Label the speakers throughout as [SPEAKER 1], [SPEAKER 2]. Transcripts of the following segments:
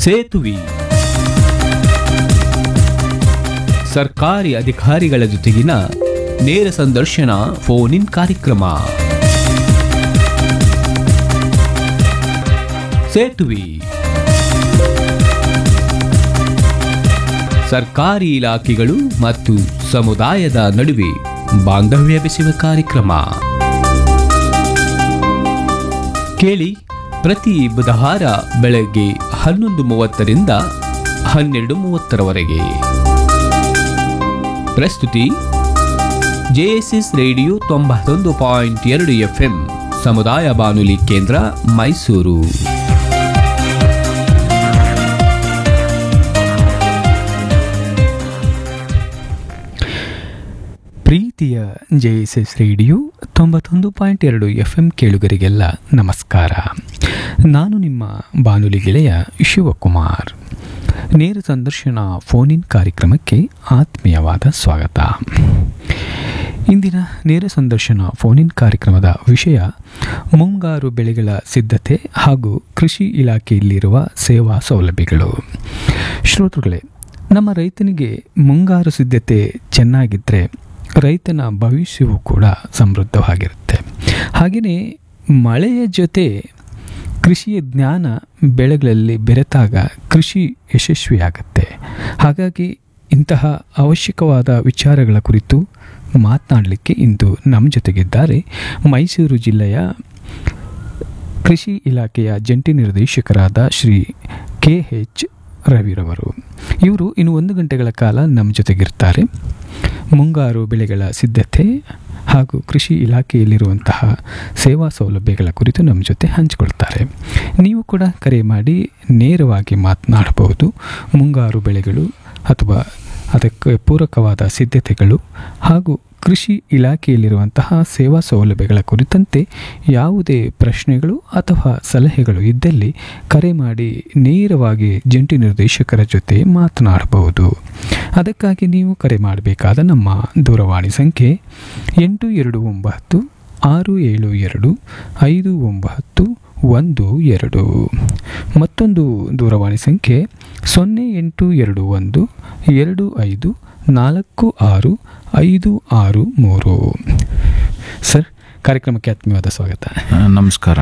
[SPEAKER 1] ಸೇತುವೆ ಸರ್ಕಾರಿ ಅಧಿಕಾರಿಗಳ ಜೊತೆಗಿನ ನೇರ ಸಂದರ್ಶನ ಫೋನ್ ಇನ್ ಕಾರ್ಯಕ್ರಮ. ಸೇತುವೆ ಸರ್ಕಾರಿ ಇಲಾಖೆಗಳು ಮತ್ತು ಸಮುದಾಯದ ನಡುವೆ ಬಾಂಧವ್ಯ ಬೆಸೆಯುವ ಕಾರ್ಯಕ್ರಮ. ಕೇಳಿ ಪ್ರತಿ ಬುಧವಾರ ಬೆಳಗ್ಗೆ 11:30ರಿಂದ 12:30ರವರೆಗೆ. ಪ್ರಸ್ತುತಿ ಜೆಎಸ್ಎಸ್ ರೇಡಿಯೋ 91.2 FM ಸಮುದಾಯ ಬಾನುಲಿ ಕೇಂದ್ರ ಮೈಸೂರು. ಪ್ರೀತಿಯ ಜೆಎಸ್ಎಸ್ ರೇಡಿಯೋ 91.2 FM ಕೇಳುಗರಿಗೆಲ್ಲ ನಮಸ್ಕಾರ. ನಾನು ನಿಮ್ಮ ಬಾನುಲಿ ಗೆಳೆಯ ಶಿವಕುಮಾರ್. ನೇರ ಸಂದರ್ಶನ ಫೋನ್ ಇನ್ ಕಾರ್ಯಕ್ರಮಕ್ಕೆ ಆತ್ಮೀಯವಾದ ಸ್ವಾಗತ. ಇಂದಿನ ನೇರ ಸಂದರ್ಶನ ಫೋನ್ ಇನ್ ಕಾರ್ಯಕ್ರಮದ ವಿಷಯ ಮುಂಗಾರು ಬೆಳೆಗಳ ಸಿದ್ಧತೆ ಹಾಗೂ ಕೃಷಿ ಇಲಾಖೆಯಲ್ಲಿರುವ ಸೇವಾ ಸೌಲಭ್ಯಗಳು. ಶ್ರೋತೃಗಳೇ, ನಮ್ಮ ರೈತನಿಗೆ ಮುಂಗಾರು ಸಿದ್ಧತೆ ಚೆನ್ನಾಗಿದ್ದರೆ ರೈತನ ಭವಿಷ್ಯವೂ ಕೂಡ ಸಮೃದ್ಧವಾಗಿರುತ್ತೆ. ಹಾಗೆಯೇ ಮಳೆಯ ಜೊತೆ ಕೃಷಿಯ ಜ್ಞಾನ ಬೆಳೆಗಳಲ್ಲಿ ಬೆರೆತಾಗ ಕೃಷಿ ಯಶಸ್ವಿಯಾಗುತ್ತೆ. ಹಾಗಾಗಿ ಇಂತಹ ಅವಶ್ಯಕವಾದ ವಿಚಾರಗಳ ಕುರಿತು ಮಾತನಾಡಲಿಕ್ಕೆ ಇಂದು ನಮ್ಮ ಜೊತೆಗಿದ್ದಾರೆ ಮೈಸೂರು ಜಿಲ್ಲೆಯ ಕೃಷಿ ಇಲಾಖೆಯ ಜಂಟಿ ನಿರ್ದೇಶಕರಾದ ಶ್ರೀ KH ರವಿರವರು. ಇವರು ಇನ್ನು 1 ಗಂಟೆಗಳ ಕಾಲ ನಮ್ಮ ಜೊತೆಗಿರ್ತಾರೆ. ಮುಂಗಾರು ಬೆಳೆಗಳ ಸಿದ್ಧತೆ ಹಾಗೂ ಕೃಷಿ ಇಲಾಖೆಯಲ್ಲಿರುವಂತಹ ಸೇವಾ ಸೌಲಭ್ಯಗಳ ಕುರಿತು ನಮ್ಮ ಜೊತೆ ಹಂಚಿಕೊಳ್ತಾರೆ. ನೀವು ಕೂಡ ಕರೆ ಮಾಡಿ ನೇರವಾಗಿ ಮಾತನಾಡಬಹುದು. ಮುಂಗಾರು ಬೆಳೆಗಳು ಅಥವಾ ಅದಕ್ಕೆ ಪೂರಕವಾದ ಸಿದ್ಧತೆಗಳು ಹಾಗೂ ಕೃಷಿ ಇಲಾಖೆಯಲ್ಲಿರುವಂತಹ ಸೇವಾ ಸೌಲಭ್ಯಗಳ ಕುರಿತಂತೆ ಯಾವುದೇ ಪ್ರಶ್ನೆಗಳು ಅಥವಾ ಸಲಹೆಗಳು ಇದ್ದಲ್ಲಿ ಕರೆ ಮಾಡಿ ನೇರವಾಗಿ ಜಂಟಿ ನಿರ್ದೇಶಕರ ಜೊತೆ ಮಾತನಾಡಬಹುದು. ಅದಕ್ಕಾಗಿ ನೀವು ಕರೆ ಮಾಡಬೇಕಾದ ನಮ್ಮ ದೂರವಾಣಿ ಸಂಖ್ಯೆ 872-672-5912. ಮತ್ತೊಂದು ದೂರವಾಣಿ ಸಂಖ್ಯೆ 0821-25-46-563. ಸರ್, ಕಾರ್ಯಕ್ರಮಕ್ಕೆ ಆತ್ಮೀಯವಾದ ಸ್ವಾಗತ.
[SPEAKER 2] ನಮಸ್ಕಾರ.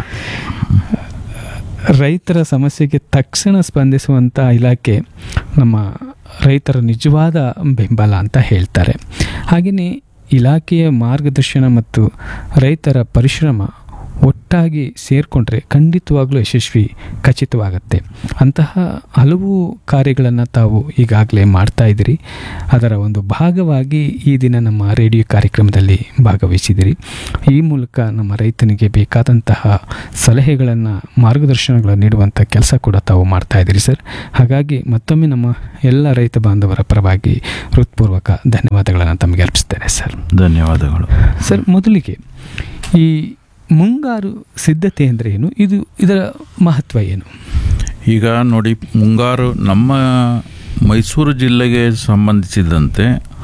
[SPEAKER 1] ರೈತರ ಸಮಸ್ಯೆಗೆ ತಕ್ಷಣ ಸ್ಪಂದಿಸುವಂಥ ಇಲಾಖೆ ನಮ್ಮ ರೈತರ ನಿಜವಾದ ಬೆಂಬಲ ಅಂತ ಹೇಳ್ತಾರೆ. ಹಾಗೆಯೇ ಇಲಾಖೆಯ ಮಾರ್ಗದರ್ಶನ ಮತ್ತು ರೈತರ ಪರಿಶ್ರಮ ಒಟ್ಟಾಗಿ ಸೇರಿಕೊಂಡ್ರೆ ಖಂಡಿತವಾಗ್ಲೂ ಯಶಸ್ವಿ ಖಚಿತವಾಗುತ್ತೆ. ಅಂತಹ ಹಲವು ಕಾರ್ಯಗಳನ್ನು ತಾವು ಈಗಾಗಲೇ ಮಾಡ್ತಾ ಇದ್ದೀರಿ. ಅದರ ಒಂದು ಭಾಗವಾಗಿ ಈ ದಿನ ನಮ್ಮ ರೇಡಿಯೋ ಕಾರ್ಯಕ್ರಮದಲ್ಲಿ ಭಾಗವಹಿಸಿದಿರಿ. ಈ ಮೂಲಕ ನಮ್ಮ ರೈತನಿಗೆ ಬೇಕಾದಂತಹ ಸಲಹೆಗಳನ್ನು ಮಾರ್ಗದರ್ಶನಗಳನ್ನು ನೀಡುವಂಥ ಕೆಲಸ ಕೂಡ ತಾವು ಮಾಡ್ತಾ ಇದ್ದೀರಿ ಸರ್. ಹಾಗಾಗಿ ಮತ್ತೊಮ್ಮೆ ನಮ್ಮ ಎಲ್ಲ ರೈತ ಬಾಂಧವರ ಪರವಾಗಿ ಹೃತ್ಪೂರ್ವಕ ಧನ್ಯವಾದಗಳನ್ನು ತಮಗೆ ಅರ್ಪಿಸ್ತೇನೆ ಸರ್.
[SPEAKER 2] ಧನ್ಯವಾದಗಳು
[SPEAKER 1] ಸರ್. ಮೊದಲಿಗೆ ಈ ಮುಂಗಾರು ಸಿದ್ಧತೆ ಅಂದರೆ ಏನು, ಇದರ ಮಹತ್ವ ಏನು?
[SPEAKER 2] ಈಗ ನೋಡಿ, ಮುಂಗಾರು ನಮ್ಮ ಮೈಸೂರು ಜಿಲ್ಲೆಗೆ ಸಂಬಂಧಿಸಿದಂತೆ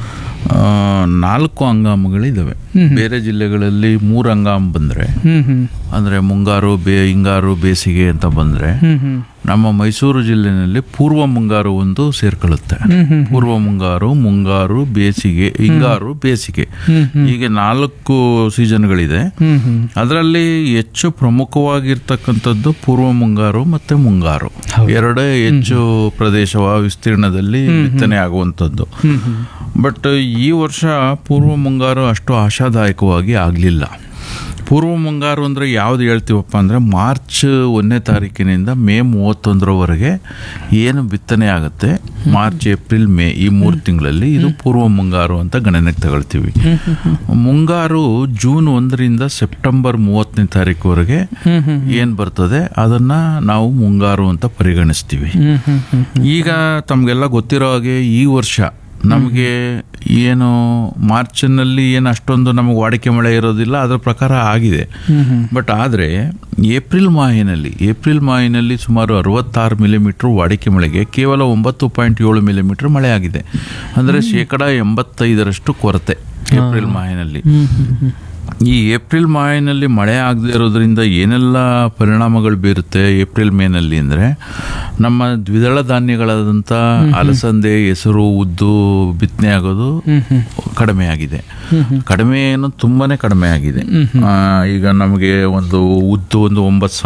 [SPEAKER 2] 4 ಹಂಗಾಮುಗಳಿದ್ದಾವೆ. ಬೇರೆ ಜಿಲ್ಲೆಗಳಲ್ಲಿ 3 ಹಂಗಾಮು ಬಂದರೆ, ಅಂದರೆ ಮುಂಗಾರು, ಹಿಂಗಾರು, ಬೇಸಿಗೆ ಅಂತ ಬಂದರೆ, ನಮ್ಮ ಮೈಸೂರು ಜಿಲ್ಲೆಯಲ್ಲಿ ಪೂರ್ವ ಮುಂಗಾರು ಒಂದು ಸೇರ್ಕೊಳ್ಳುತ್ತೆ. ಪೂರ್ವ ಮುಂಗಾರು, ಮುಂಗಾರು, ಬೇಸಿಗೆ, ಹಿಂಗಾರು, ಬೇಸಿಗೆ, ಹೀಗೆ 4 ಸೀಸನ್ಗಳಿದೆ. ಅದರಲ್ಲಿ ಹೆಚ್ಚು ಪ್ರಮುಖವಾಗಿರ್ತಕ್ಕಂಥದ್ದು ಪೂರ್ವ ಮುಂಗಾರು ಮತ್ತು ಮುಂಗಾರು, ಎರಡೇ ಹೆಚ್ಚು ಪ್ರದೇಶವ ವಿಸ್ತೀರ್ಣದಲ್ಲಿ ಬಿತ್ತನೆ ಆಗುವಂಥದ್ದು. ಬಟ್ ಈ ವರ್ಷ ಪೂರ್ವ ಮುಂಗಾರು ಅಷ್ಟು ಆಶಾದಾಯಕವಾಗಿ ಆಗಲಿಲ್ಲ. ಪೂರ್ವ ಮುಂಗಾರು ಅಂದರೆ ಯಾವುದು ಹೇಳ್ತೀವಪ್ಪ ಅಂದರೆ, ಮಾರ್ಚ್ 1ನೇ ತಾರೀಕಿನಿಂದ ಮೇ 31ರವರೆಗೆ ಏನು ಬಿತ್ತನೆ ಆಗುತ್ತೆ, ಮಾರ್ಚ್, ಏಪ್ರಿಲ್, ಮೇ ಈ 3 ತಿಂಗಳಲ್ಲಿ ಇದು ಪೂರ್ವ ಮುಂಗಾರು ಅಂತ ಗಣನೆಗೆ ತಗೊಳ್ತೀವಿ. ಮುಂಗಾರು ಜೂನ್ 1ರಿಂದ ಸೆಪ್ಟೆಂಬರ್ 30ನೇ ತಾರೀಕುವರೆಗೆ ಏನು ಬರ್ತದೆ ಅದನ್ನು ನಾವು ಮುಂಗಾರು ಅಂತ ಪರಿಗಣಿಸ್ತೀವಿ. ಈಗ ತಮಗೆಲ್ಲ ಗೊತ್ತಿರೋ ಹಾಗೆ ಈ ವರ್ಷ ನಮಗೆ ಏನು ಮಾರ್ಚ್ನಲ್ಲಿ ಏನು ಅಷ್ಟೊಂದು ನಮಗೆ ವಾಡಿಕೆ ಮಳೆ ಇರೋದಿಲ್ಲ, ಅದರ ಪ್ರಕಾರ ಆಗಿದೆ. ಬಟ್ ಆದರೆ ಏಪ್ರಿಲ್ ಮಾಹಿನಲ್ಲಿ ಸುಮಾರು 66 ಮಿಲಿಮೀಟ್ರ್ ವಾಡಿಕೆ ಮಳೆಗೆ ಕೇವಲ 9.7 ಮಿಲಿಮೀಟ್ರ್ ಮಳೆ ಆಗಿದೆ. ಅಂದರೆ 85% ಕೊರತೆ ಏಪ್ರಿಲ್ ಮಾಹಿನಲ್ಲಿ. ಈ ಏಪ್ರಿಲ್ ಮಾಹಿನಲ್ಲಿ ಮಳೆ ಆಗದೆ ಇರೋದ್ರಿಂದ ಏನೆಲ್ಲ ಪರಿಣಾಮಗಳು ಬೀರುತ್ತೆ ಏಪ್ರಿಲ್ ಮೇನಲ್ಲಿ ಅಂದರೆ, ನಮ್ಮ ದ್ವಿದಳ ಧಾನ್ಯಗಳಾದಂಥ ಅಲಸಂದೆ, ಹೆಸರು, ಉದ್ದು ಬಿತ್ತನೆ ಆಗೋದು ಕಡಿಮೆ ಆಗಿದೆ. ಕಡಿಮೆ ಏನು ತುಂಬಾನೇ ಕಡಿಮೆ ಆಗಿದೆ. ಈಗ ನಮಗೆ ಒಂದು ಉದ್ದು ಒಂದು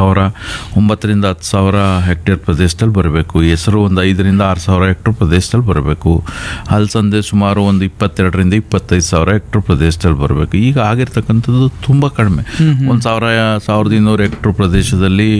[SPEAKER 2] 9,000 ರಿಂದ 10,000 ಹೆಕ್ಟೇರ್ ಪ್ರದೇಶದಲ್ಲಿ ಬರಬೇಕು. ಹೆಸರು ಒಂದು 5,000 ರಿಂದ 6,000 ಹೆಕ್ಟೇರ್ ಪ್ರದೇಶದಲ್ಲಿ ಬರಬೇಕು. ಅಲಸಂದೆ ಸುಮಾರು ಒಂದು 22,000 ರಿಂದ 25,000 ಹೆಕ್ಟೇರ್ ಪ್ರದೇಶದಲ್ಲಿ ಬರಬೇಕು. ಈಗ ಆಗಿರ್ತಕ್ಕಂಥದ್ದು ತುಂಬ ಕಡಿಮೆ. 1,200 ಹೆಕ್ಟೇರ್ ಪ್ರದೇಶದಲ್ಲಿ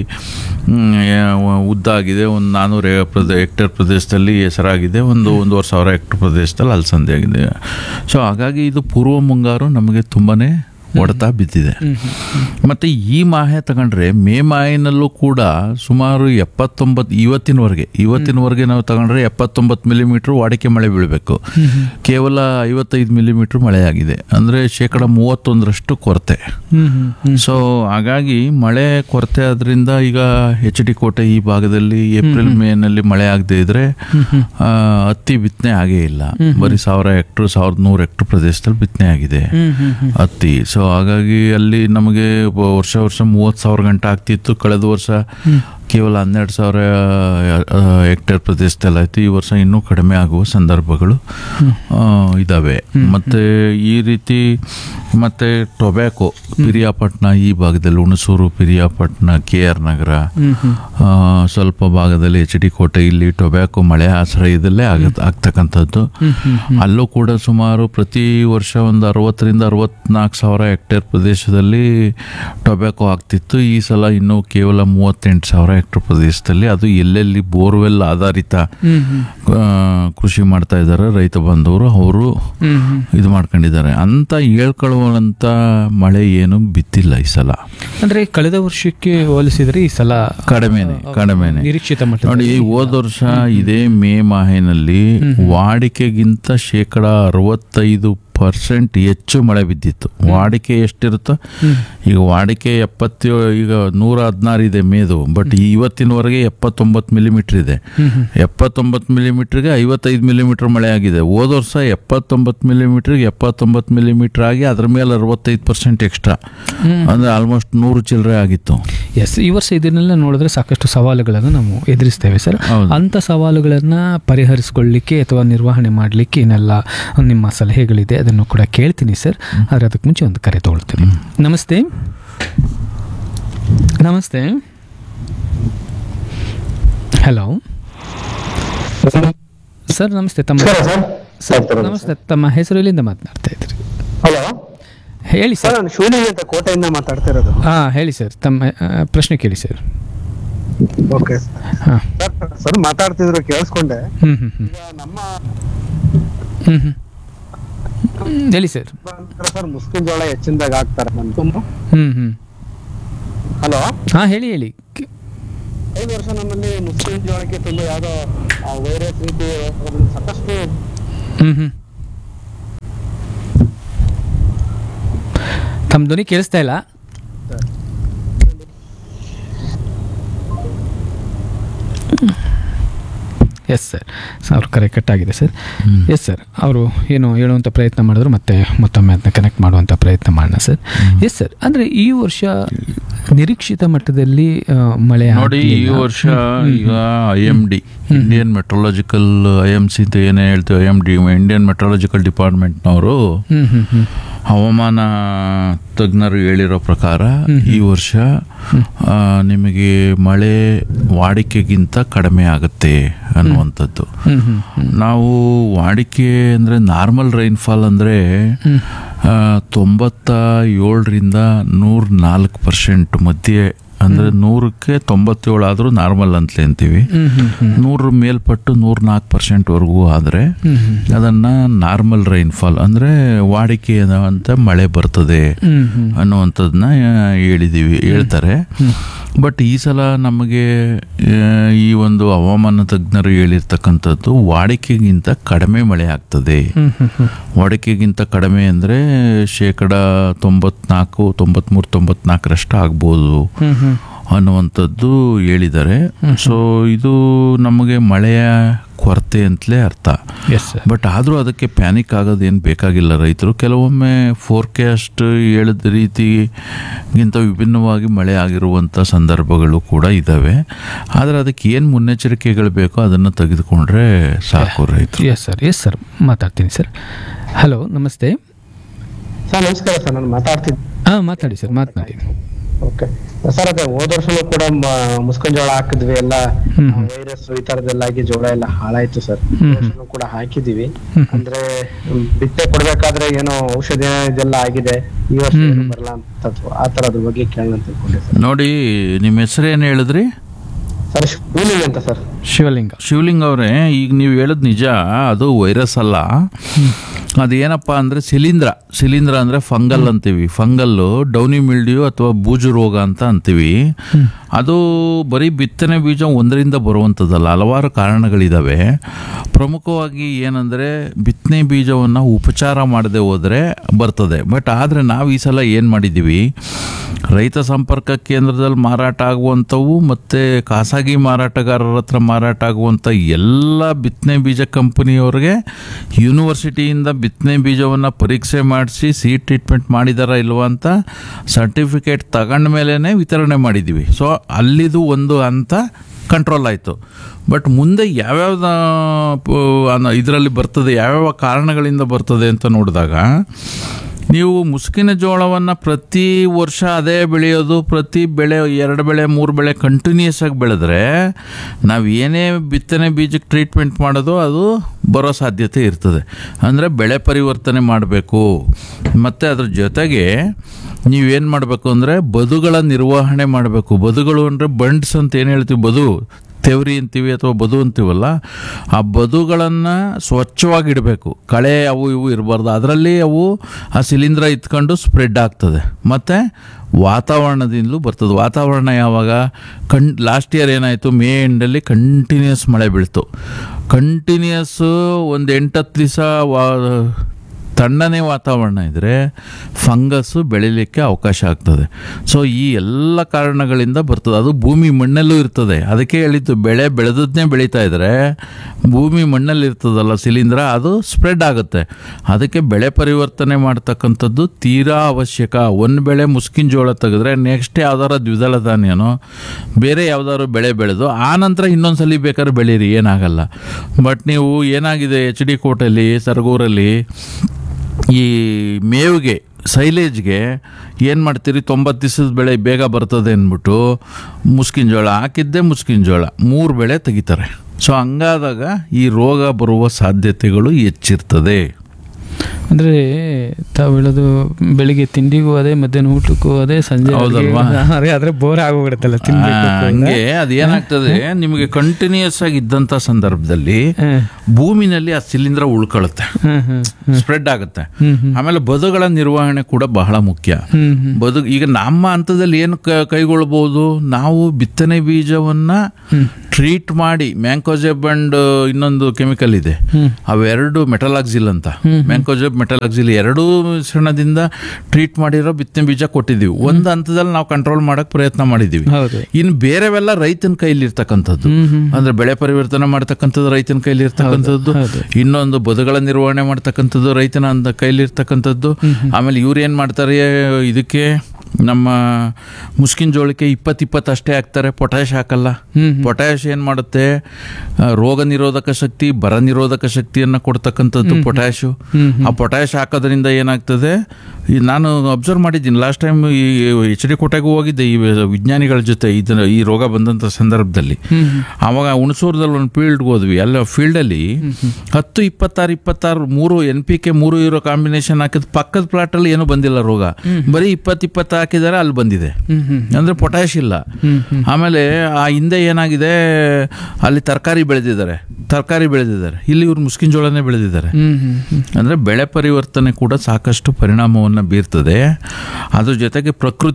[SPEAKER 2] ಉದ್ದಾಗಿದೆ, ಒಂದು 400 ಹೆಕ್ಟೇರ್ ಪ್ರದೇಶದಲ್ಲಿ ಹೆಸರಾಗಿದೆ, 1,500 ಹೆಕ್ಟೇರ್ ಪ್ರದೇಶದಲ್ಲಿ ಅಲಸಂದೆ ಆಗಿದೆ. ಸೊ ಹಾಗಾಗಿ ಇದು ಪೂರ್ವ ಮುಂಗಾರು ನಮಗೆ ತುಂಬಾನೇ ಹೊಡೆತ ಬಿದ್ದಿದೆ. ಮತ್ತು ಈ ಮಾಹೆ ತಗೊಂಡ್ರೆ ಮೇ ಮಾಹಿನಲ್ಲೂ ಕೂಡ ಸುಮಾರು 79 ಇವತ್ತಿನವರೆಗೆ ನಾವು ತಗೊಂಡ್ರೆ 79 ಮಿಲಿಮೀಟ್ರ್ ವಾಡಿಕೆ ಮಳೆ ಬೀಳಬೇಕು. ಕೇವಲ 55 ಮಿಲಿಮೀಟ್ರ್ ಮಳೆ ಆಗಿದೆ. ಅಂದರೆ 31% ಕೊರತೆ. ಸೊ ಹಾಗಾಗಿ ಮಳೆ ಕೊರತೆ ಆದ್ರಿಂದ ಈಗ HD ಕೋಟೆ ಈ ಭಾಗದಲ್ಲಿ ಏಪ್ರಿಲ್ ಮೇನಲ್ಲಿ ಮಳೆ ಆಗದೆ ಇದ್ರೆ ಹತ್ತಿ ಬಿತ್ತನೆ ಆಗೇ ಇಲ್ಲ. ಬರೀ 1,000 ಹೆಕ್ಟರ್ 1,100 ಹೆಕ್ಟರ್ ಪ್ರದೇಶದಲ್ಲಿ ಬಿತ್ತನೆ ಆಗಿದೆ ಹತ್ತಿ. ಸೊ ಹಾಗಾಗಿ ಅಲ್ಲಿ ನಮಗೆ ವರ್ಷ 30,000 ಗಂಟೆ ಆಗ್ತಿತ್ತು. ಕಳೆದ ವರ್ಷ ಕೇವಲ 12,000 ಹೆಕ್ಟೇರ್ ಪ್ರದೇಶದಲ್ಲಿ ಆಯ್ತು. ಈ ವರ್ಷ ಇನ್ನೂ ಕಡಿಮೆ ಆಗುವ ಸಂದರ್ಭಗಳು ಇದ್ದಾವೆ. ಮತ್ತು ಈ ರೀತಿ ಮತ್ತು ಟೊಬ್ಯಾಕೊ ಪಿರಿಯಾಪಟ್ಟಣ ಈ ಭಾಗದಲ್ಲಿ, ಹುಣಸೂರು, ಪಿರಿಯಾಪಟ್ಟಣ, KR ನಗರ, ಸ್ವಲ್ಪ ಭಾಗದಲ್ಲಿ HD ಕೋಟೆ, ಇಲ್ಲಿ ಟೊಬ್ಯಾಕೊ ಮಳೆ ಆಶ್ರಯದಲ್ಲೇ ಆಗ್ತಕ್ಕಂಥದ್ದು. ಅಲ್ಲೂ ಕೂಡ ಸುಮಾರು ಪ್ರತಿ ವರ್ಷ ಒಂದು 60,000 ರಿಂದ 64,000 ಹೆಕ್ಟೇರ್ ಪ್ರದೇಶದಲ್ಲಿ ಟೊಬ್ಯಾಕೊ ಆಗ್ತಿತ್ತು. ಈ ಸಲ ಇನ್ನೂ ಕೇವಲ 38,000 ಹೆಕ್ಟರ್ ಪ್ರದೇಶದಲ್ಲಿ, ಅದು ಎಲ್ಲೆಲ್ಲಿ ಬೋರ್ವೆಲ್ ಆಧಾರಿತ ಕೃಷಿ ಮಾಡ್ತಾ ಇದ್ದಾರೆ ರೈತ ಬಾಂಧವರು, ಅವರು ಇದು ಮಾಡ್ಕೊಂಡಿದ್ದಾರೆ. ಅಂತ ಹೇಳ್ಕೊಳ್ಳುವಂತ ಮಳೆ ಏನು ಬಿತ್ತಿಲ್ಲ ಈ ಸಲ.
[SPEAKER 1] ಅಂದ್ರೆ ಕಳೆದ ವರ್ಷಕ್ಕೆ ಹೋಲಿಸಿದ್ರೆ ಈ ಸಲ
[SPEAKER 2] ಕಡಿಮೆನೆ
[SPEAKER 1] ನಿರೀಕ್ಷಿತ ಮಟ್ಟ.
[SPEAKER 2] ನೋಡಿ, ಹೋದ ವರ್ಷ ಇದೇ ಮೇ ಮಾಹೆನಲ್ಲಿ ವಾಡಿಕೆಗಿಂತ 65% ಹೆಚ್ಚು ಮಳೆ ಬಿದ್ದಿತ್ತು. ವಾಡಿಕೆ ಎಷ್ಟಿರುತ್ತೋ, ಈಗ ವಾಡಿಕೆ 70, ಈಗ 116 ಇದೆ ಮೇದು, ಬಟ್ ಇವತ್ತಿನವರೆಗೆ 79 ಮಿಲಿಮೀಟರ್ ಇದೆ. 79 ಮಿಲಿಮೀಟರ್ಗೆ 55 ಮಿಲಿಮೀಟರ್ ಮಳೆ ಆಗಿದೆ. ಹೋದ ವರ್ಷ 79 ಮಿಲಿಮೀಟರ್ಗೆ 79 ಮಿಲಿಮೀಟರ್ ಆಗಿ ಅದ್ರ ಮೇಲೆ 65% ಎಕ್ಸ್ಟ್ರಾ, ಅಂದ್ರೆ ಆಲ್ಮೋಸ್ಟ್ 100 ಚಿಲ್ಲರೆ ಆಗಿತ್ತು.
[SPEAKER 1] ಎಸ್, ಈ ವರ್ಷ ಇದನ್ನೆಲ್ಲ ನೋಡಿದ್ರೆ ಸಾಕಷ್ಟು ಸವಾಲುಗಳನ್ನು ನಾವು ಎದುರಿಸ್ತೇವೆ ಸರ್. ಅಂಥ ಸವಾಲುಗಳನ್ನು ಪರಿಹರಿಸಿಕೊಳ್ಳಲಿಕ್ಕೆ ಅಥವಾ ನಿರ್ವಹಣೆ ಮಾಡಲಿಕ್ಕೆ ಏನೆಲ್ಲ ನಿಮ್ಮ ಸಲಹೆಗಳಿದೆ ಅದನ್ನು ಕೂಡ ಕೇಳ್ತೀನಿ ಸರ್. ಆದರೆ ಅದಕ್ಕೆ ಮುಂಚೆ ಒಂದು ಕರೆ ತಗೊಳ್ತೀನಿ. ನಮಸ್ತೆ. ಹಲೋ ಸರ್, ನಮಸ್ತೆ. ನಮಸ್ತೆ, ತಮ್ಮ ಹೆಸರು ಎಲ್ಲಿಂದ ಮಾತನಾಡ್ತಾ ಇದ್ರಿ?
[SPEAKER 3] ಹಲೋ,
[SPEAKER 1] ಹೇಳಿ ಸರ್.
[SPEAKER 3] ನಾನು ಶಿವಲಿಂಗ ಅಂತ ಕೋಟೆಯಿಂದ ಮಾತಾಡ್ತಾ ಇರೋದು.
[SPEAKER 1] ಹೇಳಿ ಸರ್, ತಮ್ಮ ಪ್ರಶ್ನೆ ಕೇಳಿ ಸರ್.
[SPEAKER 3] ಓಕೆ ಸರ್, ಮಾತಾಡ್ತಿದ್ರು ಕೇಳಿಸ್ಕೊಂಡೆ. ನಮ್ಮ
[SPEAKER 1] ಹೇಳಿ ಸರ್.
[SPEAKER 3] ಸರ್, ಮುಸ್ಕಿನ ಜೋಳ ಹೆಚ್ಚಿನದಾಗ ಹಾಕ್ತಾರೆ. ಹಲೋ,
[SPEAKER 1] ಹೇಳಿ.
[SPEAKER 3] 5 ವರ್ಷ ನಮ್ಮಲ್ಲಿ ಮುಸ್ಕಿನ ಜೋಳಕ್ಕೆ ತುಂಬಾ ಯಾವ್ದೋ ವೈರಸ್ ರೀತಿ ಸಾಕಷ್ಟು.
[SPEAKER 1] ತಮ್ಮ ಧ್ವನಿ ಕೇಳಿಸ್ತಾ ಇಲ್ಲ. ಎಸ್ ಸರ್, ಅವ್ರ ಕರೆ ಕಟ್ಟಾಗಿದೆ ಸರ್. ಎಸ್ ಸರ್, ಅವರು ಏನು ಹೇಳುವಂಥ ಪ್ರಯತ್ನ ಮಾಡಿದ್ರು, ಮತ್ತೊಮ್ಮೆ ಅದನ್ನ ಕನೆಕ್ಟ್ ಮಾಡುವಂಥ ಪ್ರಯತ್ನ ಮಾಡೋಣ ಸರ್. ಎಸ್ ಸರ್, ಅಂದರೆ ಈ ವರ್ಷ ನಿರೀಕ್ಷಿತ ಮಟ್ಟದಲ್ಲಿ ಮಳೆ
[SPEAKER 2] ನೋಡಿ. ಈ ವರ್ಷ ಈಗ IMD, ಇಂಡಿಯನ್ ಮೆಟ್ರೋಲಾಜಿಕಲ್, IMC ಅಂತ ಏನೇ ಹೇಳ್ತೀವಿ, IMD ಇಂಡಿಯನ್ ಮೆಟ್ರೋಲಾಜಿಕಲ್ ಡಿಪಾರ್ಟ್ಮೆಂಟ್ನವರು ಹವಾಮಾನ ತಜ್ಞರು ಹೇಳಿರೋ ಪ್ರಕಾರ ಈ ವರ್ಷ ನಿಮಗೆ ಮಳೆ ವಾಡಿಕೆಗಿಂತ ಕಡಿಮೆ ಆಗುತ್ತೆ ಅನ್ನುವಂಥದ್ದು. ನಾವು ವಾಡಿಕೆ ಅಂದರೆ ನಾರ್ಮಲ್ ರೈನ್ಫಾಲ್ ಅಂದರೆ 97 ರಿಂದ 104% ಮಧ್ಯೆ, ಅಂದರೆ 100ಕ್ಕೆ 97 ಆದರೂ ನಾರ್ಮಲ್ ಅಂತಲೇ ಅಂತೀವಿ. 100 ಮೇಲ್ಪಟ್ಟು 104% ವರೆಗೂ ಆದರೆ ಅದನ್ನು ನಾರ್ಮಲ್ ರೈನ್ಫಾಲ್ ಅಂದರೆ ವಾಡಿಕೆ ಅಂತ ಮಳೆ ಬರ್ತದೆ ಅನ್ನುವಂಥದ್ದನ್ನ ಹೇಳ್ತಾರೆ. ಬಟ್ ಈ ಸಲ ನಮಗೆ ಈ ಒಂದು ಹವಾಮಾನ ತಜ್ಞರು ಹೇಳಿರ್ತಕ್ಕಂಥದ್ದು ವಾಡಿಕೆಗಿಂತ ಕಡಿಮೆ ಮಳೆ ಆಗ್ತದೆ. ವಾಡಿಕೆಗಿಂತ ಕಡಿಮೆ ಅಂದರೆ 93-94% ಆಗ್ಬೋದು ಅನ್ನುವಂಥದ್ದು ಹೇಳಿದ್ದಾರೆ. ಸೊ ಇದು ನಮಗೆ ಮಳೆಯ ಕೊರತೆ ಅಂತಲೇ ಅರ್ಥ.
[SPEAKER 1] Yes sir.
[SPEAKER 2] ಬಟ್ ಆದರೂ ಅದಕ್ಕೆ ಪ್ಯಾನಿಕ್ ಆಗೋದೇನು ಬೇಕಾಗಿಲ್ಲ. ರೈತರು ಕೆಲವೊಮ್ಮೆ ಫೋರ್ಕಾಸ್ಟ್ ಹೇಳಿದ ರೀತಿಗಿಂತ ವಿಭಿನ್ನವಾಗಿ ಮಳೆ ಆಗಿರುವಂಥ ಸಂದರ್ಭಗಳು ಕೂಡ ಇದ್ದಾವೆ. ಆದರೆ ಅದಕ್ಕೆ ಏನು ಮುನ್ನೆಚ್ಚರಿಕೆಗಳು ಬೇಕೋ ಅದನ್ನು ತೆಗೆದುಕೊಂಡ್ರೆ ಸಾಕು ರೈತರು.
[SPEAKER 1] ಎಸ್ ಸರ್, ಎಸ್ ಸರ್, ಮಾತಾಡ್ತೀನಿ ಸರ್. ಹಲೋ, ನಮಸ್ತೆ.
[SPEAKER 3] ಸರ್ ನಮಸ್ಕಾರ ಸರ್, ನಾನು ಮಾತಾಡ್ತಿದ್ದೆ.
[SPEAKER 1] ಹಾಂ, ಮಾತಾಡಿ ಸರ್, ಮಾತನಾಡಿ.
[SPEAKER 3] ಓಕೆ ಸರ್, ಅದೇ ಹೋದ ವರ್ಷನೂ ಕೂಡ ಮುಸ್ಕಿನ ಜೋಳ ಹಾಕಿದ್ವಿ, ಎಲ್ಲ ವೈರಸ್ ಈ ತರದೆಲ್ಲ ಆಗಿ ಜೋಳ ಎಲ್ಲ ಹಾಳಾಯ್ತು ಸರ್. ವರ್ಷನೂ ಕೂಡ ಹಾಕಿದೀವಿ. ಅಂದ್ರೆ ಬಿತ್ತೆ ಕೊಡ್ಬೇಕಾದ್ರೆ ಏನೋ ಔಷಧಿ ಇದೆಲ್ಲ ಆಗಿದೆ, ಈ ವರ್ಷ ಬರಲ್ಲ ಅಂತ ಆ ತರದ ಬಗ್ಗೆ ಕೇಳೋಣ ಅಂತ ತಿಳ್ಕೊಂಡೆ ಸರ್.
[SPEAKER 2] ನೋಡಿ, ನಿಮ್ಮ ಹೆಸರು ಏನು ಹೇಳಿದ್ರಿ?
[SPEAKER 3] ಸರ್ ಶಿವಲಿಂಗ ಅಂತ ಸರ್.
[SPEAKER 2] ಶಿವಲಿಂಗ ಅವರೇ, ಈಗ ನೀವು ಹೇಳೋದು ನಿಜ, ಅದು ವೈರಸ್ ಅಲ್ಲ. ಅದೇನಪ್ಪ ಅಂದರೆ ಶಿಲೀಂಧ್ರ ಅಂದರೆ ಫಂಗಲ್ ಅಂತೀವಿ. ಫಂಗಲ್ಲು ಡೌನಿ ಮಿಲ್ಡ್ಯೂ ಅಥವಾ ಬೂಜು ರೋಗ ಅಂತ ಅಂತೀವಿ. ಅದು ಬರೀ ಬಿತ್ತನೆ ಬೀಜ ಒಂದರಿಂದ ಬರುವಂಥದ್ದಲ್ಲ, ಹಲವಾರು ಕಾರಣಗಳಿದ್ದಾವೆ. ಪ್ರಮುಖವಾಗಿ ಏನಂದರೆ ಬಿತ್ತನೆ ಬೀಜವನ್ನು ಉಪಚಾರ ಮಾಡದೆ ಹೋದರೆ ಬರ್ತದೆ. ಬಟ್ ಆದರೆ ನಾವು ಈ ಸಲ ಏನು ಮಾಡಿದ್ದೀವಿ, ರೈತ ಸಂಪರ್ಕ ಕೇಂದ್ರದಲ್ಲಿ ಮಾರಾಟ ಆಗುವಂಥವು ಮತ್ತು ಖಾಸಗಿ ಮಾರಾಟಗಾರರ ಹತ್ರ ಮಾರಾಟ ಆಗುವಂಥ ಎಲ್ಲ ಬಿತ್ತನೆ ಬೀಜ ಕಂಪನಿಯವ್ರಿಗೆ ಯೂನಿವರ್ಸಿಟಿಯಿಂದ ಬಿತ್ತನೆ ಬೀಜವನ್ನು ಪರೀಕ್ಷೆ ಮಾಡಿಸಿ ಸೀಡ್ ಟ್ರೀಟ್ಮೆಂಟ್ ಮಾಡಿದಾರ ಇಲ್ವಾ ಅಂತ ಸರ್ಟಿಫಿಕೇಟ್ ತಗೊಂಡ ಮೇಲೇ ವಿತರಣೆ ಮಾಡಿದ್ದೀವಿ. ಸೊ ಅಲ್ಲಿದು ಒಂದು ಹಂತ ಕಂಟ್ರೋಲ್ ಆಯಿತು. ಬಟ್ ಮುಂದೆ ಯಾವ್ಯಾವ ಇದರಲ್ಲಿ ಬರ್ತದೆ, ಯಾವ್ಯಾವ ಕಾರಣಗಳಿಂದ ಬರ್ತದೆ ಅಂತ ನೋಡಿದಾಗ, ನೀವು ಮುಸುಕಿನ ಜೋಳವನ್ನು ಪ್ರತಿ ವರ್ಷ ಅದೇ ಬೆಳೆಯೋದು, ಪ್ರತಿ ಬೆಳೆ 2 ಬೆಳೆ 3 ಬೆಳೆ ಕಂಟಿನ್ಯೂಸ್ ಆಗಿ ಬೆಳೆದ್ರೆ ನಾವು ಏನೇ ಬಿತ್ತನೆ ಬೀಜಕ್ಕೆ ಟ್ರೀಟ್ಮೆಂಟ್ ಮಾಡೋದು ಅದು ಬರೋ ಸಾಧ್ಯತೆ ಇರ್ತದೆ. ಅಂದರೆ ಬೆಳೆ ಪರಿವರ್ತನೆ ಮಾಡಬೇಕು. ಮತ್ತು ಅದ್ರ ಜೊತೆಗೆ ನೀವೇನು ಮಾಡಬೇಕು ಅಂದರೆ ಬದುಗಳ ನಿರ್ವಹಣೆ ಮಾಡಬೇಕು. ಬದುಗಳು ಅಂದರೆ ಬಂಡ್ಸ್ ಅಂತ ಏನು ಹೇಳ್ತೀವಿ, ಬದು ತೆವರಿ ಅಂತೀವಿ ಅಥವಾ ಬದು ಅಂತೀವಲ್ಲ, ಆ ಬದುಗಳನ್ನು ಸ್ವಚ್ಛವಾಗಿಡಬೇಕು. ಕಳೆ ಅವು ಇವು ಇರಬಾರ್ದು. ಅದರಲ್ಲಿ ಅವು ಆ ಶಿಲೀಂಧ್ರ ಇತ್ಕೊಂಡು ಸ್ಪ್ರೆಡ್ ಆಗ್ತದೆ. ಮತ್ತು ವಾತಾವರಣದಿಂದಲೂ ಬರ್ತದೆ. ವಾತಾವರಣ ಯಾವಾಗ ಲಾಸ್ಟ್ ಇಯರ್ ಏನಾಯಿತು, ಮೇ ಎಂಡಲ್ಲಿ ಕಂಟಿನ್ಯೂಸ್ ಮಳೆ ಬೀಳ್ತು. ಕಂಟಿನ್ಯೂಸ್ಸು ಒಂದು 8-10 ದಿವಸ ತಣ್ಣನೆ ವಾತಾವರಣ ಇದ್ದರೆ ಫಂಗಸ್ಸು ಬೆಳೀಲಿಕ್ಕೆ ಅವಕಾಶ ಆಗ್ತದೆ. ಸೊ ಈ ಎಲ್ಲ ಕಾರಣಗಳಿಂದ ಬರ್ತದೆ. ಅದು ಭೂಮಿ ಮಣ್ಣಲ್ಲೂ ಇರ್ತದೆ. ಅದಕ್ಕೆ ಹೇಳಿದ್ದು, ಬೆಳೆ ಬೆಳೆದದ್ನೇ ಬೆಳೀತಾ ಇದ್ದರೆ ಭೂಮಿ ಮಣ್ಣಲ್ಲಿ ಇರ್ತದಲ್ಲ ಶಿಲೀಂಧ್ರ, ಅದು ಸ್ಪ್ರೆಡ್ ಆಗುತ್ತೆ. ಅದಕ್ಕೆ ಬೆಳೆ ಪರಿವರ್ತನೆ ಮಾಡ್ತಕ್ಕಂಥದ್ದು ತೀರಾ ಅವಶ್ಯಕ. ಒಂದು ಬೆಳೆ ಮುಸ್ಕಿನ ಜೋಳ ತೆಗೆದ್ರೆ ನೆಕ್ಸ್ಟ್ ಯಾವ್ದಾರ ದ್ವಿದಳ ಧಾನ್ಯನೋ ಬೇರೆ ಯಾವ್ದಾದ್ರು ಬೆಳೆ ಬೆಳೆದು ಆನಂತರ ಇನ್ನೊಂದ್ಸಲಿ ಬೇಕಾದ್ರೆ ಬೆಳೀರಿ, ಏನಾಗಲ್ಲ. ಬಟ್ ನೀವು ಏನಾಗಿದೆ, HD ಕೋಟೆಯಲ್ಲಿ, ಸರಗೂರಲ್ಲಿ ಈ ಮೇವಿಗೆ ಸೈಲೇಜ್ಗೆ ಏನು ಮಾಡ್ತೀರಿ, 90 ದಿವಸದ ಬೆಳೆ ಬೇಗ ಬರ್ತದೆ ಅಂದ್ಬಿಟ್ಟು ಮುಸ್ಕಿನ ಜೋಳ ಹಾಕಿದ್ದೆ, ಮುಸ್ಕಿನ ಜೋಳ 3 ಬೆಳೆ ತೆಗಿತಾರೆ. ಸೊ ಹಂಗಾದಾಗ ಈ ರೋಗ ಬರುವ ಸಾಧ್ಯತೆಗಳು ಹೆಚ್ಚಿರ್ತದೆ.
[SPEAKER 1] ಅಂದರೆ ತಾವು ಹೇಳೋದು ಬೆಳಿಗ್ಗೆ ತಿಂಡಿಗೂ ಅದೇ, ಮಧ್ಯಾಹ್ನ ಊಟಕ್ಕೂ ಅದೇ, ಸಂಜೆ ಆದರೆ ಬೋರ್ ಆಗೋಗ್ಬಿಡುತ್ತಲ್ಲ
[SPEAKER 2] ಹಂಗೆ. ಅದೇನಾಗ್ತದೆ, ನಿಮಗೆ ಕಂಟಿನ್ಯೂಸ್ ಆಗಿ ಇದ್ದಂಥ ಸಂದರ್ಭದಲ್ಲಿ ಭೂಮಿನಲ್ಲಿ ಆ ಶಿಲೀಂಧ್ರ ಉಳ್ಕೊಳ್ಳುತ್ತೆ, ಸ್ಪ್ರೆಡ್ ಆಗುತ್ತೆ. ಆಮೇಲೆ ಬದುಗಳ ನಿರ್ವಹಣೆ ಕೂಡ ಬಹಳ ಮುಖ್ಯ. ಈಗ ನಮ್ಮ ಹಂತದಲ್ಲಿ ಏನು ಕೈಗೊಳ್ಬಹುದು, ನಾವು ಬಿತ್ತನೆ ಬೀಜವನ್ನ ಟ್ರೀಟ್ ಮಾಡಿ, ಮ್ಯಾಂಕೋಜೆಬ್ ಅಂಡ್ ಇನ್ನೊಂದು ಕೆಮಿಕಲ್ ಇದೆ, ಅವೆರಡು ಮೆಟಲಾಕ್ಸಿಲ್ ಅಂತ, ಮ್ಯಾಂಕೋಜೆಬ್ ಮೆಟಲಾಕ್ಸಿಲ್ ಎರಡೂ ಮಿಶ್ರಣದಿಂದ ಟ್ರೀಟ್ ಮಾಡಿರೋ ಬಿತ್ತನೆ ಬೀಜ ಕೊಟ್ಟಿದ್ದೀವಿ. ಒಂದು ಹಂತದಲ್ಲಿ ನಾವು ಕಂಟ್ರೋಲ್ ಮಾಡಕ್ ಪ್ರಯತ್ನ ಮಾಡಿದ್ದೀವಿ. ಇನ್ನು ಬೇರೆವೆಲ್ಲ ರೈತನ ಕೈಲಿ ಇರ್ತಕ್ಕಂಥದ್ದು, ಅಂದ್ರೆ ಬೆಳೆ ಪರಿವರ್ತನೆ ಮಾಡ್ತಕ್ಕಂಥದ್ದು ರೈತನ ಕೈಲಿ ಇರ್ತಕ್ಕಂಥದ್ದು, ಇನ್ನೊಂದು ಬದುಗಳ ನಿರ್ವಹಣೆ ಮಾಡ್ತಕ್ಕಂಥದ್ದು ರೈತನ ಕೈಲಿ ಇರ್ತಕ್ಕಂಥದ್ದು. ಆಮೇಲೆ ಇವ್ರು ಏನ್ ಮಾಡ್ತಾರೆ, ಇದಕ್ಕೆ ನಮ್ಮ ಮುಸ್ಕಿನ ಜೋಳಕ್ಕೆ 20 ಅಷ್ಟೇ ಹಾಕ್ತಾರೆ, ಪೊಟ್ಯಾಶ್ ಹಾಕಲ್ಲ. ಪೊಟ್ಯಾಶ್ ಏನ್ ಮಾಡುತ್ತೆ, ರೋಗ ನಿರೋಧಕ ಶಕ್ತಿ, ಬರ ನಿರೋಧಕ ಶಕ್ತಿಯನ್ನು ಕೊಡ್ತಕ್ಕಂಥದ್ದು ಪೊಟ್ಯಾಶು. ಆ ಪೊಟ್ಯಾಶ್ ಹಾಕೋದ್ರಿಂದ ಏನಾಗ್ತದೆ, ನಾನು ಅಬ್ಸರ್ವ್ ಮಾಡಿದ್ದೀನಿ, ಲಾಸ್ಟ್ ಟೈಮ್ ಈ HD ಕೋಟೆಗೂ ಹೋಗಿದ್ದೆ ಈ ವಿಜ್ಞಾನಿಗಳ ಜೊತೆ ಈ ರೋಗ ಬಂದಂಥ ಸಂದರ್ಭದಲ್ಲಿ. ಆವಾಗ ಹುಣಸೂರದಲ್ಲಿ ಒಂದು ಫೀಲ್ಡ್ಗೆ ಹೋದ್ವಿ. ಅಲ್ಲ ಫೀಲ್ಡಲ್ಲಿ 10, 26, 26 3 NPK 3 ಇರೋ ಕಾಂಬಿನೇಷನ್ ಹಾಕಿದ ಪಕ್ಕದ ಪ್ಲಾಟಲ್ಲಿ ಏನೂ ಬಂದಿಲ್ಲ ರೋಗ. ಬರೀ 20 ಹಾಕಿದ್ದಾರೆ, ಅಲ್ಲಿ ಬಂದಿದೆ. ಅಂದ್ರೆ ಪೊಟ್ಯಾಶ್ ಇಲ್ಲ. ಆಮೇಲೆ ಆ ಹಿಂದೆ ಏನಾಗಿದೆ, ಅಲ್ಲಿ ತರಕಾರಿ ಬೆಳೆದಿದ್ದಾರೆ, ಇಲ್ಲಿ ಇವ್ರು ಮುಸ್ಕಿನ ಜೋಳನೇ ಬೆಳೆದಿದ್ದಾರೆ. ಅಂದ್ರೆ ಬೆಳೆ ಪರಿವರ್ತನೆ ಕೂಡ ಸಾಕಷ್ಟು ಪರಿಣಾಮವನ್ನು ಬೀರ್ತದೆ. ಅದ್ರ ಜೊತೆಗೆ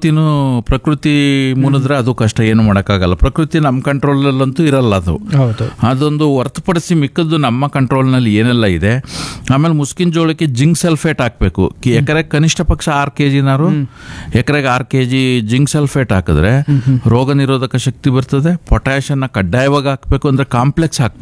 [SPEAKER 2] ಪ್ರಕೃತಿ ಮುನಿದ್ರೆ ಅದು ಕಷ್ಟ, ಏನು ಮಾಡೋಕ್ಕಾಗಲ್ಲ. ಪ್ರಕೃತಿ ನಮ್ಮ ಕಂಟ್ರೋಲಲ್ಲಂತೂ ಇರಲ್ಲ. ಅದೊಂದು ಹೊರತುಪಡಿಸಿ ಮಿಕ್ಕದ್ದು ನಮ್ಮ ಕಂಟ್ರೋಲ್ನಲ್ಲಿ ಏನೆಲ್ಲ ಇದೆ. ಆಮೇಲೆ ಮುಸ್ಕಿನ ಜೋಳಕ್ಕೆ ಜಿಂಕ್ ಸಲ್ಫೇಟ್ ಹಾಕಬೇಕು. ಎಕರೆಗೆ ಕನಿಷ್ಠ ಪಕ್ಷ 6 kg ಎಕರೆಗೆ 6 kg ಜಿಂಕ್ ಸಲ್ಫೇಟ್ ಹಾಕಿದ್ರೆ ರೋಗ ನಿರೋಧಕ ಶಕ್ತಿ ಬರ್ತದೆ. ಪೊಟ್ಯಾಶ್ ಅನ್ನ ಕಡ್ಡಾಯವಾಗಿ ಹಾಕಬೇಕು, ಅಂದ್ರೆ ಕಾಂಪ್ಲೆಕ್ಸ್ ಹಾಕಬೇಕು.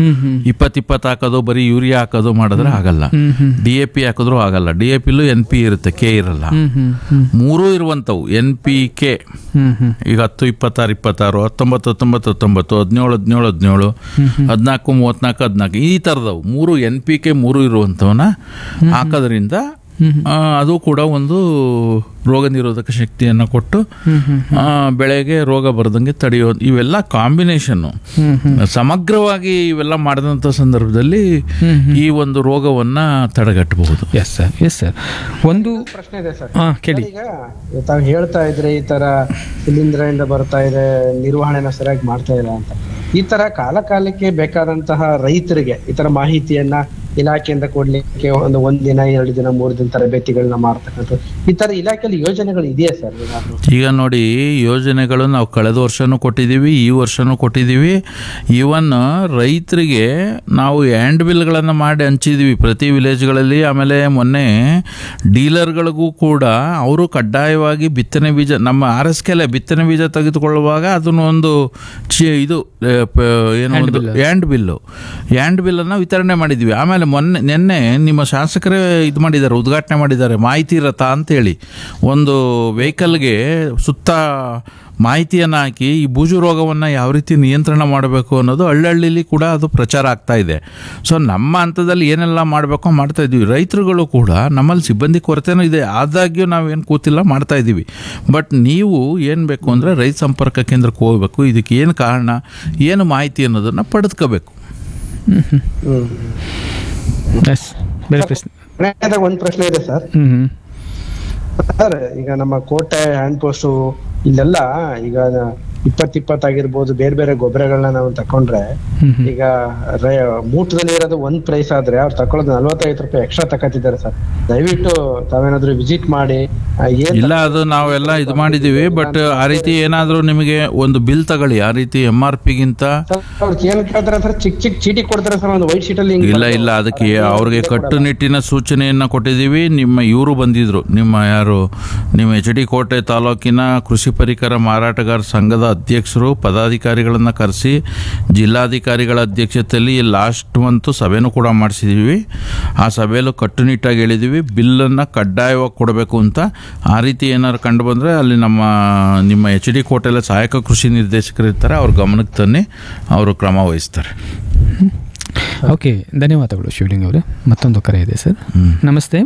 [SPEAKER 2] 20 ಹಾಕೋದು ಬರೀ ಯೂರಿಯಾ ಹಾಕೋದು ಮಾಡಿದ್ರೆ ಆಗಲ್ಲ. DAP ಹಾಕಿದ್ರು ಆಗಲ್ಲ. DAPಲೂ NP ಇರುತ್ತೆ, K ಇರಲ್ಲ. ಮೂರೂ ಇರುವಂಥವು NPK. ಈಗ 10 26 26 19 19 19 17 17 17 14 34 14 ಈ ಥರದವು ಮೂರು NPK ಮೂರು ಇರುವಂಥವನ್ನ ಹಾಕೋದ್ರಿಂದ ಅದು ಕೂಡ ಒಂದು ರೋಗ ನಿರೋಧಕ ಶಕ್ತಿಯನ್ನು ಕೊಟ್ಟು ಬೆಳೆಗೆ ರೋಗ ಬರದಂಗೆ ತಡೆಯೋದು. ಇವೆಲ್ಲ ಕಾಂಬಿನೇಷನ್ನು ಸಮಗ್ರವಾಗಿ ಇವೆಲ್ಲ ಮಾಡಿದಂಥ ಸಂದರ್ಭದಲ್ಲಿ ಈ ಒಂದು ರೋಗವನ್ನ ತಡೆಗಟ್ಟಬಹುದು.
[SPEAKER 1] ಎಸ್ ಸರ್ ಒಂದು
[SPEAKER 3] ಪ್ರಶ್ನೆ ಇದೆ ಸರ್.
[SPEAKER 1] ಕೇಳಿ.
[SPEAKER 3] ಈಗ ತಾವು ಹೇಳ್ತಾ ಇದ್ರೆ ಈ ತರ ಶಿಲೀಂಧ್ರದಿಂದ ಬರ್ತಾ ಇದೆ, ನಿರ್ವಹಣೆನ ಸರಿಯಾಗಿ ಮಾಡ್ತಾ ಇಲ್ಲ ಅಂತ. ಈ ತರ ಕಾಲಕಾಲಕ್ಕೆ ಬೇಕಾದಂತಹ ರೈತರಿಗೆ ಈ ತರ ಮಾಹಿತಿಯನ್ನ ಇಲಾಖೆಯಿಂದ ಕೊಡ್ಲಿಕ್ಕೆ ಒಂದ್ ದಿನ 2 ದಿನ 3 ದಿನ ತರಬೇತಿಗಳನ್ನ ಮಾಡ್ತಕ್ಕಂಥ ಈ ತರ ಇಲಾಖೆಯಲ್ಲಿ ಯೋಜನೆಗಳು ಇದೆಯಾ ಸರ್?
[SPEAKER 2] ಈಗ ನೋಡಿ, ಯೋಜನೆಗಳು ನಾವು ಕಳೆದ ವರ್ಷನೂ ಕೊಟ್ಟಿದ್ದೀವಿ, ಈ ವರ್ಷನೂ ಕೊಟ್ಟಿದ್ದೀವಿ. ಈವನ್ ರೈತರಿಗೆ ನಾವು ಹ್ಯಾಂಡ್ ಬಿಲ್ಗಳನ್ನು ಮಾಡಿ ಹಂಚಿದ್ದೀವಿ ಪ್ರತಿ ವಿಲೇಜ್ಗಳಲ್ಲಿ. ಆಮೇಲೆ ಮೊನ್ನೆ ಡೀಲರ್ಗಳಿಗೂ ಕೂಡ ಅವರು ಕಡ್ಡಾಯವಾಗಿ ಬಿತ್ತನೆ ಬೀಜ, ನಮ್ಮ RSK ಬಿತ್ತನೆ ಬೀಜ ತೆಗೆದುಕೊಳ್ಳುವಾಗ ಅದನ್ನು ಒಂದು ಇದು ಏನು ಒಂದು ಹ್ಯಾಂಡ್ ಬಿಲ್ಲನ್ನು ವಿತರಣೆ ಮಾಡಿದ್ವಿ. ಆಮೇಲೆ ನಿನ್ನೆ ನಿಮ್ಮ ಶಾಸಕರೇ ಇದು ಮಾಡಿದ್ದಾರೆ, ಉದ್ಘಾಟನೆ ಮಾಡಿದ್ದಾರೆ, ಮಾಹಿತಿ ರಥ ಅಂತೇಳಿ ಒಂದು ವೆಹಿಕಲ್ಗೆ ಸುತ್ತ ಮಾಹಿತಿಯನ್ನು ಹಾಕಿ ಈ ಬೂಜು ರೋಗವನ್ನು ಯಾವ ರೀತಿ ನಿಯಂತ್ರಣ ಮಾಡಬೇಕು ಅನ್ನೋದು ಹಳ್ಳಿಲಿ ಕೂಡ ಅದು ಪ್ರಚಾರ ಆಗ್ತಾ ಇದೆ. ಸೊ ನಮ್ಮ ಹಂತದಲ್ಲಿ ಏನೆಲ್ಲ ಮಾಡಬೇಕೋ ಮಾಡ್ತಾ ಇದ್ವಿ. ರೈತರುಗಳು ಕೂಡ ನಮ್ಮಲ್ಲಿ ಸಿಬ್ಬಂದಿ ಕೊರತೆನೂ ಇದೆ, ಆದಾಗ್ಯೂ ನಾವೇನು ಕೂತಿಲ್ಲ, ಮಾಡ್ತಾ ಇದ್ದೀವಿ. ಬಟ್ ನೀವು ಏನು ಬೇಕು ಅಂದರೆ ರೈತ ಸಂಪರ್ಕ ಕೇಂದ್ರಕ್ಕೆ ಹೋಗಬೇಕು, ಇದಕ್ಕೆ ಏನು ಕಾರಣ, ಏನು ಮಾಹಿತಿ ಅನ್ನೋದನ್ನು ಪಡೆದುಕೋಬೇಕು.
[SPEAKER 3] ಒಂದು ಪ್ರಶ್ನೆ ಇದೆ ಸರ್. ಈಗ ನಮ್ಮ ಕೋಟೆ ಹ್ಯಾಂಡ್ ಪೋಸ್ಟ್ ಇಲ್ಲೆಲ್ಲ ಈಗ 20 ಆಗಿರ್ಬೋದು, ಬೇರೆ ಬೇರೆ ಗೊಬ್ಬರಗಳನ್ನ ನಾವು ತಕೊಂಡ್ರೆ ಈಗ ಮೂಟದಲ್ಲಿ ಇರೋದು ಒಂದ್ ಪ್ರೈಸ್ ಆದ್ರೆ ಅವ್ರು ತಕೊಳ್ಳೋದು 45 ರೂಪಾಯಿ ಎಕ್ಸ್ಟ್ರಾ ತಗೋತಿದ್ದಾರೆ ಸರ್. ದಯವಿಟ್ಟು ತಾವೇನಾದ್ರೂ ವಿಸಿಟ್ ಮಾಡಿ.
[SPEAKER 2] ಇಲ್ಲ, ಅದು ನಾವೆಲ್ಲ ಇದು ಮಾಡಿದೀವಿ. ಬಟ್ ಆ ರೀತಿ ಏನಾದ್ರೂ ನಿಮಗೆ ಒಂದು ಬಿಲ್ ತಗೊಳ್ಳಿ, ಆ ರೀತಿ MRP-ಗಿಂತ
[SPEAKER 3] ಏನ್ ಕೇಳ್ತಾರೆ ಸರ್, ಚಿಕ್ಕ ಚೀಟಿ ಕೊಡ್ತಾರೆ ಸರ್, ಒಂದು ವೈಟ್ ಶೀಟ್ ಅಲ್ಲಿ.
[SPEAKER 2] ಇಲ್ಲ ಅದಕ್ಕೆ ಅವ್ರಿಗೆ ಕಟ್ಟುನಿಟ್ಟಿನ ಸೂಚನೆಯನ್ನ ಕೊಟ್ಟಿದ್ದೀವಿ. ಇವರು ಬಂದಿದ್ರು, ನಿಮ್ಮ HD ಕೋಟೆ ತಾಲೂಕಿನ ಕೃಷಿ ಪರಿಕರ ಮಾರಾಟಗಾರ ಸಂಘದ ಅಧ್ಯಕ್ಷರು, ಪದಾಧಿಕಾರಿಗಳನ್ನ ಕರೆಸಿ ಜಿಲ್ಲಾಧಿಕಾರಿಗಳ ಅಧ್ಯಕ್ಷತೆಯಲ್ಲಿ ಲಾಸ್ಟ್ ಮಂತ್ ಸಭೆನೂ ಕೂಡ ಮಾಡಿಸಿದೀವಿ. ಆ ಸಭೆಯಲ್ಲೂ ಕಟ್ಟುನಿಟ್ಟಾಗಿ ಹೇಳಿದೀವಿ, ಬಿಲ್ಲನ್ನು ಕಡ್ಡಾಯವಾಗಿ ಕೊಡಬೇಕು ಅಂತ. ಆ ರೀತಿ ಏನಾದ್ರು ಕಂಡು ಬಂದರೆ ಅಲ್ಲಿ ನಿಮ್ಮ HD ಕೋಟೆಯಲ್ಲಿ ಸಹಾಯಕ ಕೃಷಿ ನಿರ್ದೇಶಕರು ಇರ್ತಾರೆ, ಅವ್ರ ಗಮನಕ್ಕೆ ತನ್ನಿ, ಅವರು ಕ್ರಮ ವಹಿಸ್ತಾರೆ.
[SPEAKER 1] ಓಕೆ, ಧನ್ಯವಾದಗಳು ಶಿವಲಿಂಗ್ ಅವರೇ. ಮತ್ತೊಂದು ಕರೆ ಇದೆ ಸರ್. ನಮಸ್ತೆ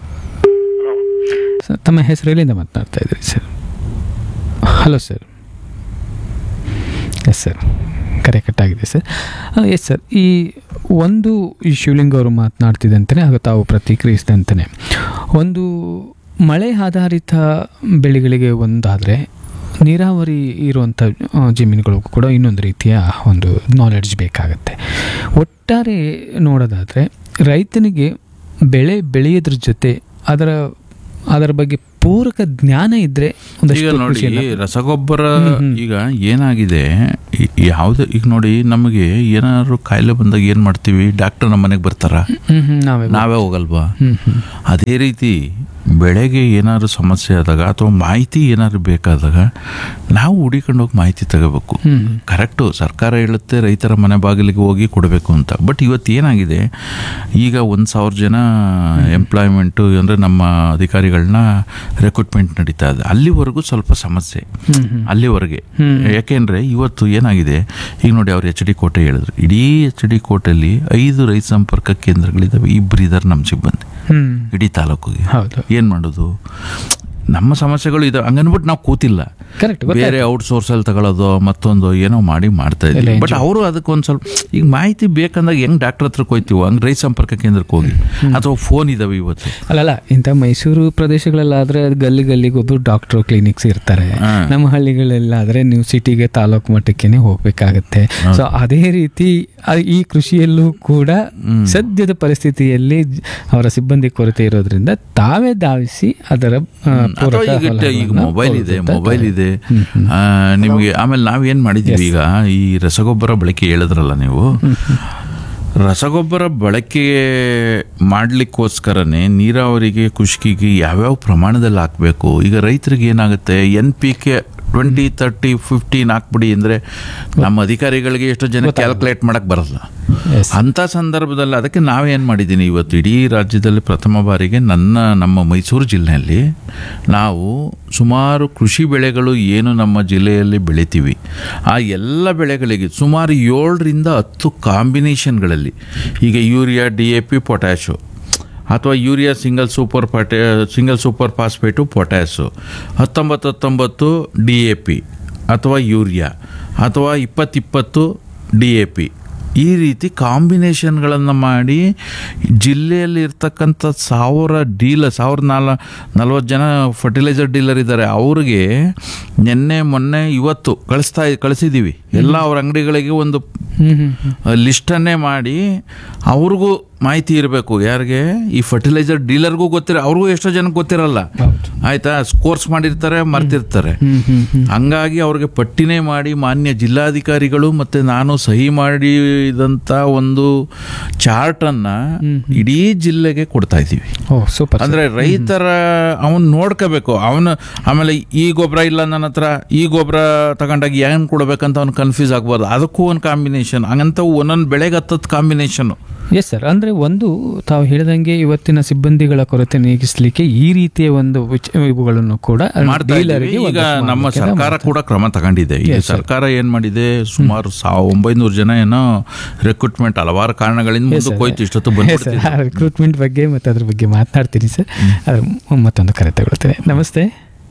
[SPEAKER 1] ಸರ್, ತಮ್ಮ ಹೆಸರು ಎಲ್ಲಿಂದ ಮಾತನಾಡ್ತಾ ಇದ್ದೀರಿ sir? Hello sir. Yes sir, ಕರೆ ಕಟ್ಟಾಗಿದೆ ಸರ್. ಎಸ್ ಸರ್, ಈ ಶಿವಲಿಂಗ್ ಅವರು ಮಾತನಾಡ್ತಿದ್ದಂತೆ ಆಗ ತಾವು ಪ್ರತಿಕ್ರಿಯಿಸಿದಂತೆ ಒಂದು ಮಳೆ ಆಧಾರಿತ ಬೆಳೆಗಳಿಗೆ ಒಂದಾದರೆ, ನೀರಾವರಿ ಇರುವಂಥ ಜಮೀನುಗಳಿಗೂ ಕೂಡ ಇನ್ನೊಂದು ರೀತಿಯ ಒಂದು ನಾಲೆಡ್ಜ್ ಬೇಕಾಗುತ್ತೆ. ಒಟ್ಟಾರೆ ನೋಡೋದಾದರೆ ರೈತನಿಗೆ ಬೆಳೆ ಬೆಳೆಯೋದ್ರ ಜೊತೆ ಅದರ ಬಗ್ಗೆ ಪೂರಕ ಜ್ಞಾನ ಇದ್ರೆ.
[SPEAKER 2] ಈಗ ನೋಡಿ, ರಸಗೊಬ್ಬರ ಈಗ ಏನಾಗಿದೆ, ಈಗ ನೋಡಿ, ನಮಗೆ ಏನಾದ್ರು ಕಾಯಿಲೆ ಬಂದಾಗ ಏನ್ ಮಾಡ್ತೀವಿ, ಡಾಕ್ಟರ್ ನಮ್ಮ ಮನೆಗೆ ಬರ್ತಾರ, ನಾವೇ ಹೋಗಲ್ವಾ? ಅದೇ ರೀತಿ ಬೆಳೆಗೆ ಏನಾದ್ರು ಸಮಸ್ಯೆ ಆದಾಗ ಅಥವಾ ಮಾಹಿತಿ ಏನಾದ್ರು ಬೇಕಾದಾಗ ನಾವು ಹುಡಿಕೊಂಡು ಹೋಗಿ ಮಾಹಿತಿ ತಗೋಬೇಕು. ಕರೆಕ್ಟು, ಸರ್ಕಾರ ಹೇಳುತ್ತೆ ರೈತರ ಮನೆ ಬಾಗಿಲಿಗೆ ಹೋಗಿ ಕೊಡಬೇಕು ಅಂತ. ಬಟ್ ಇವತ್ತು ಏನಾಗಿದೆ, ಈಗ 1000 ಜನ ಎಂಪ್ಲಾಯ್ಮೆಂಟು ಅಂದರೆ ನಮ್ಮ ಅಧಿಕಾರಿಗಳನ್ನ ರೆಕ್ರೂಟ್ಮೆಂಟ್ ನಡೀತಾ ಇದೆ. ಅಲ್ಲಿವರೆಗೂ ಸ್ವಲ್ಪ ಸಮಸ್ಯೆ, ಅಲ್ಲಿವರೆಗೆ. ಯಾಕೆಂದರೆ ಇವತ್ತು ಏನಾಗಿದೆ, ಈಗ ನೋಡಿ, ಅವ್ರು HD ಕೋಟೆ ಹೇಳಿದ್ರು, ಇಡೀ HD ಕೋಟೆಯಲ್ಲಿ 5 ರೈತ ಸಂಪರ್ಕ ಕೇಂದ್ರಗಳಿದ್ದಾವೆ, 2 ಇದ್ದಾರೆ ನಮ್ಮ ಸಿಬ್ಬಂದಿ ಇಡೀ ತಾಲೂಕಿಗೆ. ಏನ್ ಮಾಡೋದು, ನಮ್ಮ ಸಮಸ್ಯೆಗಳು ಇದೆ ಹಂಗನ್ಬಿಟ್ಟು ನಾವು ಕೂತಿಲ್ಲ. ಬೇರೆ ಔಟ್ಸೋರ್ಸ್ ಅಲ್ಲಿ ತಗೊಳ್ಳೋದು ಮತ್ತೊಂದು ಏನೋ ಮಾಡ್ತಾ ಇದ್ದೀವಿ. ಬಟ್ ಅವರು ಅದಕ್ಕೊಂದು ಸ್ವಲ್ಪ ಈಗ ಮಾಹಿತಿ ಬೇಕಂದಾಗ ಹೆಂಗ್ ಡಾಕ್ಟರ್ ಹತ್ರಕ್ಕೆ ಹೋಗ್ತೀವಿ, ಹಂಗೆ ರೈತ ಸಂಪರ್ಕ ಕೇಂದ್ರಕ್ಕೆ ಹೋಗಿ, ಅಥವಾ ಫೋನ್ ಇದಾವೆ ಇವತ್ತು.
[SPEAKER 1] ಅಲ್ಲಲ್ಲ, ಇಂಥ ಮೈಸೂರು ಪ್ರದೇಶಗಳಲ್ಲಾದ್ರೆ ಗಲ್ಲಿಗೆ ಒಬ್ಬರು ಡಾಕ್ಟರ್ ಕ್ಲಿನಿಕ್ಸ್ ಇರ್ತಾರೆ. ನಮ್ಮ ಹಳ್ಳಿಗಳಲ್ಲಾದ್ರೆ ನೀವು ಸಿಟಿಗೆ ತಾಲೂಕು ಮಟ್ಟಕ್ಕೆ ಹೋಗ್ಬೇಕಾಗತ್ತೆ. ಸೊ ಅದೇ ರೀತಿ ಈ ಕೃಷಿಯಲ್ಲೂ ಕೂಡ ಸದ್ಯದ ಪರಿಸ್ಥಿತಿಯಲ್ಲಿ ಅವರ ಸಿಬ್ಬಂದಿ ಕೊರತೆ ಇರೋದ್ರಿಂದ ತಾವೇ ಧಾವಿಸಿ ಅದರ
[SPEAKER 2] ಈಗ ಮೊಬೈಲ್ ಇದೆ ನಿಮಗೆ. ಆಮೇಲೆ ನಾವೇನ್ ಮಾಡಿದೀವಿ, ಈಗ ಈ ರಸಗೊಬ್ಬರ ಬಳಕೆ ಹೇಳಿದ್ರಲ್ಲ ನೀವು, ರಸಗೊಬ್ಬರ ಬಳಕೆ ಮಾಡ್ಲಿಕ್ಕೋಸ್ಕರನೇ ನೀರಾವರಿಗೆ ಕೃಷಿಗೆ ಯಾವ್ಯಾವ ಪ್ರಮಾಣದಲ್ಲಿ ಹಾಕಬೇಕು. ಈಗ ರೈತರಿಗೆ ಏನಾಗುತ್ತೆ, NPK 20, 30, 15 ಹಾಕ್ಬಿಡಿ ಅಂದರೆ ನಮ್ಮ ಅಧಿಕಾರಿಗಳಿಗೆ ಎಷ್ಟೋ ಜನ ಕ್ಯಾಲ್ಕುಲೇಟ್ ಮಾಡೋಕ್ಕೆ ಬರಲ್ಲ. ಅಂಥ ಸಂದರ್ಭದಲ್ಲಿ ಅದಕ್ಕೆ ನಾವೇನು ಮಾಡಿದ್ದೀನಿ, ಇವತ್ತು ಇಡೀ ರಾಜ್ಯದಲ್ಲಿ ಪ್ರಥಮ ಬಾರಿಗೆ ನಮ್ಮ ಮೈಸೂರು ಜಿಲ್ಲೆಯಲ್ಲಿ ನಾವು ಸುಮಾರು ಕೃಷಿ ಬೆಳೆಗಳು ಏನು ನಮ್ಮ ಜಿಲ್ಲೆಯಲ್ಲಿ ಬೆಳಿತೀವಿ ಆ ಎಲ್ಲ ಬೆಳೆಗಳಿಗೆ ಸುಮಾರು 7ರಿಂದ 10 ಕಾಂಬಿನೇಷನ್ಗಳಲ್ಲಿ, ಈಗ ಯೂರಿಯಾ, DAP, ಪೊಟ್ಯಾಶು, ಅಥವಾ urea single super phosphate, potash, 19 DAP ಅಥವಾ ಯೂರಿಯಾ, ಅಥವಾ 20 DAP, ಈ ರೀತಿ ಕಾಂಬಿನೇಷನ್ಗಳನ್ನು ಮಾಡಿ ಜಿಲ್ಲೆಯಲ್ಲಿ ಇರ್ತಕ್ಕಂಥ 1,040 ಜನ ಫರ್ಟಿಲೈಸರ್ ಡೀಲರ್ ಇದ್ದಾರೆ. ಅವ್ರಿಗೆ ನಿನ್ನೆ ಮೊನ್ನೆ ಇವತ್ತು ಕಳಿಸಿದ್ದೀವಿ. ಎಲ್ಲ ಅವ್ರ ಅಂಗಡಿಗಳಿಗೆ ಒಂದು ಲಿಸ್ಟನ್ನೇ ಮಾಡಿ ಅವ್ರಿಗೂ ಮಾಹಿತಿ ಇರಬೇಕು. ಯಾರಿಗೆ? ಈ ಫರ್ಟಿಲೈಸರ್ ಡೀಲರ್ಗೂ ಗೊತ್ತಿರ, ಅವ್ರಿಗೂ ಎಷ್ಟೋ ಜನಕ್ಕೆ ಗೊತ್ತಿರಲ್ಲ, ಆಯ್ತಾ? ಕೋರ್ಸ್ ಮಾಡಿರ್ತಾರೆ, ಮರ್ತಿರ್ತಾರೆ. ಹಂಗಾಗಿ ಅವ್ರಿಗೆ ಪಟ್ಟಿನೇ ಮಾಡಿ ಮಾನ್ಯ ಜಿಲ್ಲಾಧಿಕಾರಿಗಳು ಮತ್ತು ನಾನು ಸಹಿ ಮಾಡಿದಂಥ ಒಂದು ಚಾರ್ಟನ್ನು ಇಡೀ ಜಿಲ್ಲೆಗೆ ಕೊಡ್ತಾ ಇದ್ದೀವಿ. ಅಂದರೆ ರೈತರ ಅವನು ನೋಡ್ಕೋಬೇಕು. ಆಮೇಲೆ ಈ ಗೊಬ್ಬರ ಇಲ್ಲ ನನ್ನ ಹತ್ರ, ಈ ಗೊಬ್ಬರ ತಗೊಂಡಾಗ ಏನು ಕೊಡ್ಬೇಕಂತ ಅವ್ನು ಕನ್ಫ್ಯೂಸ್ ಆಗ್ಬಾರ್ದು. ಅದಕ್ಕೂ ಒಂದು ಕಾಂಬಿನೇಷನ್, ಹಂಗಂತ ಒಂದೊಂದು ಬೆಳೆಗೆ 10 ಕಾಂಬಿನೇಷನ್ನು.
[SPEAKER 1] Yes sir. ಅಂದರೆ ಒಂದು ತಾವು ಹೇಳಿದಂಗೆ ಇವತ್ತಿನ ಸಿಬ್ಬಂದಿಗಳ ಕೊರತೆ ನೀಗಿಸಲಿಕ್ಕೆ ಈ ರೀತಿಯ ಒಂದು ಇವುಗಳನ್ನು ಕೂಡ
[SPEAKER 2] ಮಾಡ್ತಾ ಇದ್ದೀವಿ. ಈಗ ನಮ್ಮ ಸರ್ಕಾರ ಕೂಡ ಕ್ರಮ ತಗೊಂಡಿದೆ. ಈಗ ಸರ್ಕಾರ ಏನು ಮಾಡಿದೆ, ಸುಮಾರು 900 ಜನ ಏನೋ ರಿಕ್ರೂಟ್ಮೆಂಟ್ ಹಲವಾರು ಕಾರಣಗಳಿಂದ ಮುಂದಕ್ಕೆ ಹೋಯ್ತು. ಇಷ್ಟೊತ್ತು ಬಂದ್ಬಿಡ್ತೀವಿ.
[SPEAKER 1] ರಿಕ್ರೂಟ್ಮೆಂಟ್ ಬಗ್ಗೆ ಮತ್ತು ಅದ್ರ ಬಗ್ಗೆ ಮಾತನಾಡ್ತೀನಿ ಸರ್. ಮತ್ತೊಂದು ಕರೆ ತಗೊಳ್ತೇನೆ. ನಮಸ್ತೆ.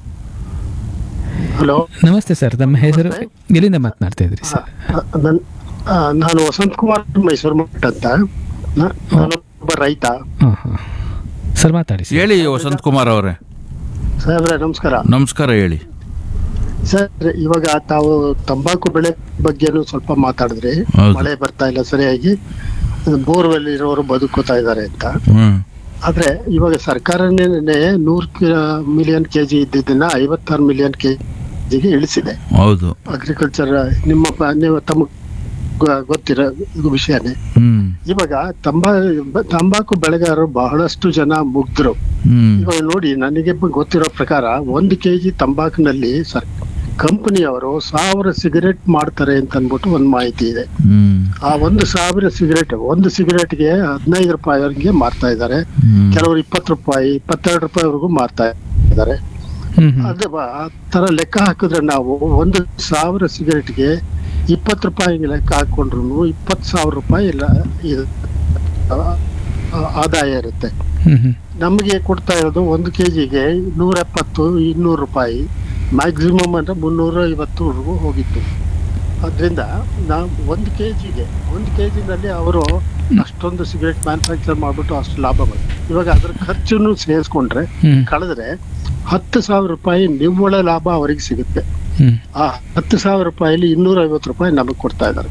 [SPEAKER 4] ಹಲೋ,
[SPEAKER 1] ನಮಸ್ತೆ ಸರ್. ನಮ್ಮ ಹೆಸರು, ಎಲ್ಲಿಂದ ಮಾತನಾಡ್ತಾ ಇದ್ರಿ ಸರ್?
[SPEAKER 4] ನಾನು ವಸಂತ್ ಕುಮಾರ್, ಮೈಸೂರು ಮಠ ಅಂತ. ನಾನೊಬ್ಬ ರೈತ.
[SPEAKER 1] ಸರ್ ಮಾತಾಡಿ.
[SPEAKER 2] ಹೇಳಿ ವಸಂತ್ ಕುಮಾರ್ ಅವರೇ.
[SPEAKER 4] ಸಾಹೇಬ್ರೆ ನಮಸ್ಕಾರ.
[SPEAKER 2] ನಮಸ್ಕಾರ, ಹೇಳಿ
[SPEAKER 4] ಸರ್. ಇವಾಗ ತಾವು ತಂಬಾಕು ಬೆಳೆ ಬಗ್ಗೆನೂ ಸ್ವಲ್ಪ ಮಾತಾಡಿದ್ರಿ. ಮಳೆ ಬರ್ತಾ ಇಲ್ಲ ಸರಿಯಾಗಿ, ಬೋರ್ವೆಲ್ ಇರೋರು ಬದುಕೋತಾ ಇದ್ದಾರೆ ಅಂತ. ಆದ್ರೆ ಇವಾಗ ಸರ್ಕಾರನೇ 100 ಮಿಲಿಯನ್ ಕೆಜಿ ಇದ್ದಿದ್ದನ್ನ 56 ಮಿಲಿಯನ್ ಕೆಜಿಗೆ ಇಳಿಸಿದೆ.
[SPEAKER 2] ಹೌದು.
[SPEAKER 4] ಅಗ್ರಿಕಲ್ಚರ್ ನೀವು ತಮ್ಮ ಗೊತ್ತಿರೋ ವಿಷಯನೇ. ಇವಾಗ ತಂಬಾಕು ಬೆಳೆಗಾರರು ಬಹಳಷ್ಟು ಜನ ಮುಗ್ಧರು. ಇವಾಗ ನೋಡಿ, ನನಗೆ ಗೊತ್ತಿರೋ ಪ್ರಕಾರ 1 ಕೆಜಿ ತಂಬಾಕಿನಲ್ಲಿ ಕಂಪನಿಯವರು 1000 ಸಿಗರೇಟ್ ಮಾಡ್ತಾರೆ ಅಂತ ಅನ್ಬಿಟ್ಟು ಒಂದು ಮಾಹಿತಿ ಇದೆ. ಆ 1,000 ಸಿಗರೇಟ್, ಒಂದು ಸಿಗರೇಟ್ಗೆ 15 ರೂಪಾಯಿವರೆಗೆ ಮಾರ್ತಾ ಇದ್ದಾರೆ. ಕೆಲವರು 20 ರೂಪಾಯಿ, 22 ರೂಪಾಯಿವರೆಗೂ ಮಾರ್ತಾ ಇದ್ದಾರೆ. ಅದೇ ಆ ತರ ಲೆಕ್ಕ ಹಾಕಿದ್ರೆ ನಾವು 1,000 ಸಿಗರೇಟ್ಗೆ 20 ರೂಪಾಯಿ ಲೆಕ್ಕ ಹಾಕೊಂಡ್ರು 20,000 ರೂಪಾಯಿ ಆದಾಯ ಇರುತ್ತೆ. ನಮಗೆ ಕೊಡ್ತಾ ಇರೋದು 1 ಕೆಜಿಗೆ 170, 200 ರೂಪಾಯಿ, ಮ್ಯಾಕ್ಸಿಮಮ್ ಅಂದ್ರೆ 350ವರೆಗೂ ಹೋಗಿತ್ತು. ಅದರಿಂದ ನಾವು 1 ಕೆಜಿನಲ್ಲಿ ಅವರು ಅಷ್ಟೊಂದು ಸಿಗರೇಟ್ ಮ್ಯಾನುಫ್ಯಾಕ್ಚರ್ ಮಾಡ್ಬಿಟ್ಟು ಅಷ್ಟು ಲಾಭ ಬರುತ್ತೆ. ಇವಾಗ ಅದ್ರ ಖರ್ಚನ್ನು ಸೇರಿಸ್ಕೊಂಡ್ರೆ ಕಳೆದ್ರೆ 10,000 ರೂಪಾಯಿ ನಿವ್ವಳ ಲಾಭ ಅವರಿಗೆ ಸಿಗುತ್ತೆ. ಆ 10,000 ರೂಪಾಯಿಲಿ 250 ರೂಪಾಯಿ ನಮಗೆ ಕೊಡ್ತಾ ಇದ್ದಾರೆ.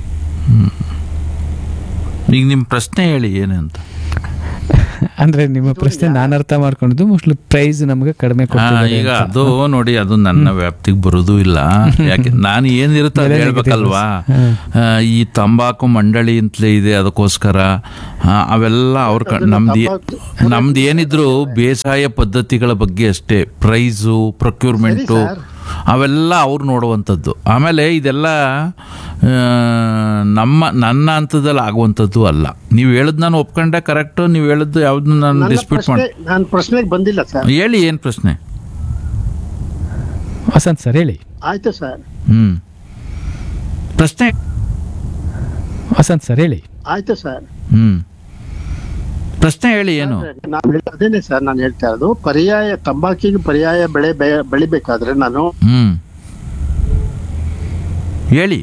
[SPEAKER 2] ಈಗ ನಿಮ್ಮ ಪ್ರಶ್ನೆ ಹೇಳಿ ಏನಂತ.
[SPEAKER 1] ಅಂದ್ರೆ ನಿಮ್ಮ ಪ್ರಶ್ನೆ ನಾನು ಅರ್ಥ ಮಾಡ್ಕೊಂಡಿದ್ದು ಮೋಸ್ಟ್ಲಿ ಪ್ರೈಸ್ ನಮಗೆ ಕಡಿಮೆ ಕೊಡ್ತಾರೆ.
[SPEAKER 2] ಈಗ ಅದು ನೋಡಿ, ಅದು ನನ್ನ ವ್ಯಾಪ್ತಿಗೆ ಬರೋದು ಇಲ್ಲ. ಯಾಕೆ ನಾನು ಏನಿರುತ್ತೆ ಅದು ಹೇಳ್ಬೇಕಲ್ವಾ. ಈ ತಂಬಾಕು ಮಂಡಳಿ ಅಂತಲೇ ಇದೆ, ಅದಕ್ಕೋಸ್ಕರ ಅವೆಲ್ಲ ಅವ್ರ ನಮ್ದು ಏನಿದ್ರು ಬೇಸಾಯ ಪದ್ಧತಿಗಳ ಬಗ್ಗೆ ಅಷ್ಟೇ. ಪ್ರೈಸು, ಪ್ರೊಕ್ಯೂರ್ಮೆಂಟು ಅವೆಲ್ಲ ಅವ್ರು ನೋಡುವಂಥದ್ದು. ಆಮೇಲೆ ಇದೆಲ್ಲ ನನ್ನ ಹಂತದಲ್ಲಿ ಆಗುವಂಥದ್ದು ಅಲ್ಲ. ನೀವು ಹೇಳಿದ್ ನಾನು ಒಪ್ಕೊಂಡೆ, ಕರೆಕ್ಟು. ನೀವು ಹೇಳಿದ್ದು ಯಾವ್ದು ನಾನು ಡಿಸ್ಪ್ಯೂಟ್ ಮಾಡಿ.
[SPEAKER 4] ನಾನು ಪ್ರಶ್ನೆಗೆ ಬಂದಿಲ್ಲ ಸರ್.
[SPEAKER 2] ಹೇಳಿ, ಏನು ಪ್ರಶ್ನೆ?
[SPEAKER 1] ವಸಂತ್ ಸರ್ ಹೇಳಿ.
[SPEAKER 4] ಆಯ್ತು ಸರ್.
[SPEAKER 2] ಪ್ರಶ್ನೆ
[SPEAKER 1] ವಸಂತ್ ಸರ್ ಹೇಳಿ.
[SPEAKER 4] ಆಯ್ತು ಸರ್.
[SPEAKER 2] ಪ್ರಶ್ನೆ ಹೇಳಿ, ಏನು?
[SPEAKER 4] ಅದೇನೆ ಸರ್ ನಾನು ಹೇಳ್ತಾ ಇರೋದು. ತಂಬಾಕಿಗೆ ಪರ್ಯಾಯ ಬೆಳೆ ಬೆಳಿಬೇಕಾದ್ರೆ ನಾನು
[SPEAKER 2] ಹೇಳಿ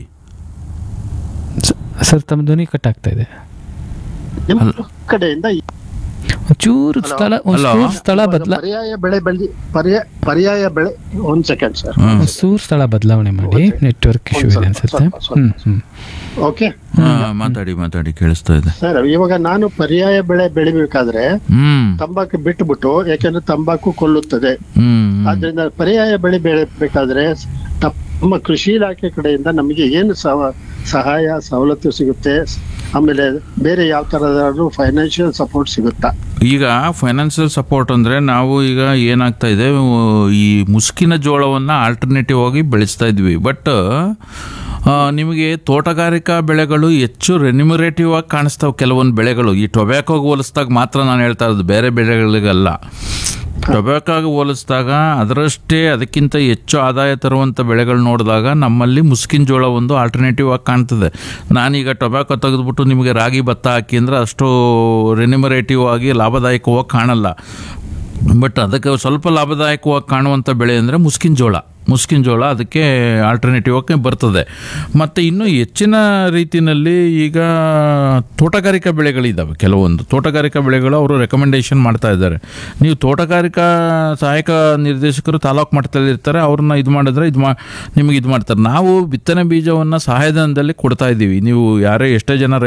[SPEAKER 1] ಸರ್. ತಮ್ಮ ಧ್ವನಿ ಕಟ್ ಆಗ್ತಾ ಇದೆ.
[SPEAKER 4] ನಿಮ್ಮ ಕಡೆಯಿಂದ
[SPEAKER 1] ಚೂರು ಸ್ಥಳ
[SPEAKER 4] ಪರ್ಯಾಯ ಬೆಳೆ. 1 ಸೆಕೆಂಡ್ ಸರ್.
[SPEAKER 1] ಚೂರು ಸ್ಥಳ ಬದಲಾವಣೆ ಮಾಡಿ, ನೆಟ್ವರ್ಕ್ ಇಶ್ಯೂ ಇದೆ ಅನ್ಸುತ್ತೆ.
[SPEAKER 4] ಓಕೆ,
[SPEAKER 2] ಮಾತಾಡಿ ಕೇಳಿಸ್ತಾ ಇದೆ
[SPEAKER 4] ಸರ್. ಇವಾಗ ನಾನು ಪರ್ಯಾಯ ಬೆಳೆ ಬೆಳಿಬೇಕಾದ್ರೆ ತಂಬಾಕು ಬಿಟ್ಟುಬಿಟ್ಟು, ಯಾಕೆಂದ್ರೆ ತಂಬಾಕು ಕೊಲ್ಲುತ್ತದೆ. ಆದ್ರಿಂದ ಪರ್ಯಾಯ ಬೆಳೆ ಬೆಳಿಬೇಕಾದ್ರೆ ನಮ್ಮ ಕೃಷಿ ಇಲಾಖೆ ಕಡೆಯಿಂದ ನಮಗೆ ಏನು ಸಹಾಯ ಸವಲತ್ತು ಸಿಗುತ್ತೆ, ಆಮೇಲೆ ಬೇರೆ ಯಾವ ತರದಾದ್ರು ಫೈನಾನ್ಷಿಯಲ್ ಸಪೋರ್ಟ್ ಸಿಗುತ್ತಾ?
[SPEAKER 2] ಈಗ ಫೈನಾನ್ಷಿಯಲ್ ಸಪೋರ್ಟ್ ಅಂದರೆ ನಾವು ಈಗ ಏನಾಗ್ತಾ ಇದೆ, ಈ ಮುಸ್ಕಿನ ಜೋಳವನ್ನು ಆಲ್ಟರ್ನೇಟಿವ್ ಆಗಿ ಬೆಳೆಸ್ತಾ ಇದ್ವಿ. ಬಟ್ ನಿಮಗೆ ತೋಟಗಾರಿಕಾ ಬೆಳೆಗಳು ಹೆಚ್ಚು ರೆನ್ಯುಮರೇಟಿವ್ ಆಗಿ ಕಾಣಿಸ್ತಾವೆ. ಕೆಲವೊಂದು ಬೆಳೆಗಳು ಈ ಟೊಬ್ಯಾಕೋಗೆ ಹೋಲಿಸಿದಾಗ ಮಾತ್ರ ನಾನು ಹೇಳ್ತಾ ಇರೋದು, ಬೇರೆ ಬೆಳೆಗಳಿಗಲ್ಲ. ಟೊಬ್ಯಾಕೋಗೆ ಹೋಲಿಸಿದಾಗ ಅದರಷ್ಟೇ ಅದಕ್ಕಿಂತ ಹೆಚ್ಚು ಆದಾಯ ತರುವಂಥ ಬೆಳೆಗಳು ನೋಡಿದಾಗ ನಮ್ಮಲ್ಲಿ ಮುಸ್ಕಿನ ಜೋಳ ಒಂದು ಆಲ್ಟರ್ನೇಟಿವ್ ಆಗಿ ಕಾಣ್ತದೆ. ನಾನೀಗ ಟೊಬ್ಯಾಕೋ ತೆಗೆದುಬಿಟ್ಟು ನಿಮಗೆ ರಾಗಿ ಭತ್ತ ಹಾಕಿ ಅಂದರೆ ಅಷ್ಟು ರೆನ್ಯುಮರೇಟಿವ್ ಆಗಿ ಲಾಭದಾಯಕವಾಗಿ ಕಾಣಲ್ಲ. ಬಟ್ ಅದಕ್ಕೆ ಸ್ವಲ್ಪ ಲಾಭದಾಯಕವಾಗಿ ಕಾಣುವಂಥ ಬೆಳೆ ಅಂದರೆ ಮುಸ್ಕಿನ ಜೋಳ ಅದಕ್ಕೆ ಆಲ್ಟರ್ನೇಟಿವ್ ಆಗಿ ಬರ್ತದೆ. ಮತ್ತು ಇನ್ನೂ ಹೆಚ್ಚಿನ ರೀತಿಯಲ್ಲಿ ಈಗ ತೋಟಗಾರಿಕಾ ಬೆಳೆಗಳಿದ್ದಾವೆ. ಕೆಲವೊಂದು ತೋಟಗಾರಿಕಾ ಬೆಳೆಗಳು ಅವರು ರೆಕಮೆಂಡೇಶನ್ ಮಾಡ್ತಾ ಇದ್ದಾರೆ. ನೀವು ತೋಟಗಾರಿಕಾ ಸಹಾಯಕ ನಿರ್ದೇಶಕರು ತಾಲೂಕು ಮಟ್ಟದಲ್ಲಿ ಇರ್ತಾರೆ, ಅವ್ರನ್ನ ಇದು ಮಾಡಿದ್ರೆ ನಿಮಗೆ ಇದು ಮಾಡ್ತಾರೆ. ನಾವು ಬಿತ್ತನೆ ಬೀಜವನ್ನು ಸಹಾಯಧನದಲ್ಲಿ ಕೊಡ್ತಾ ಇದ್ದೀವಿ. ನೀವು ಯಾರೇ ಎಷ್ಟೇ ಜನ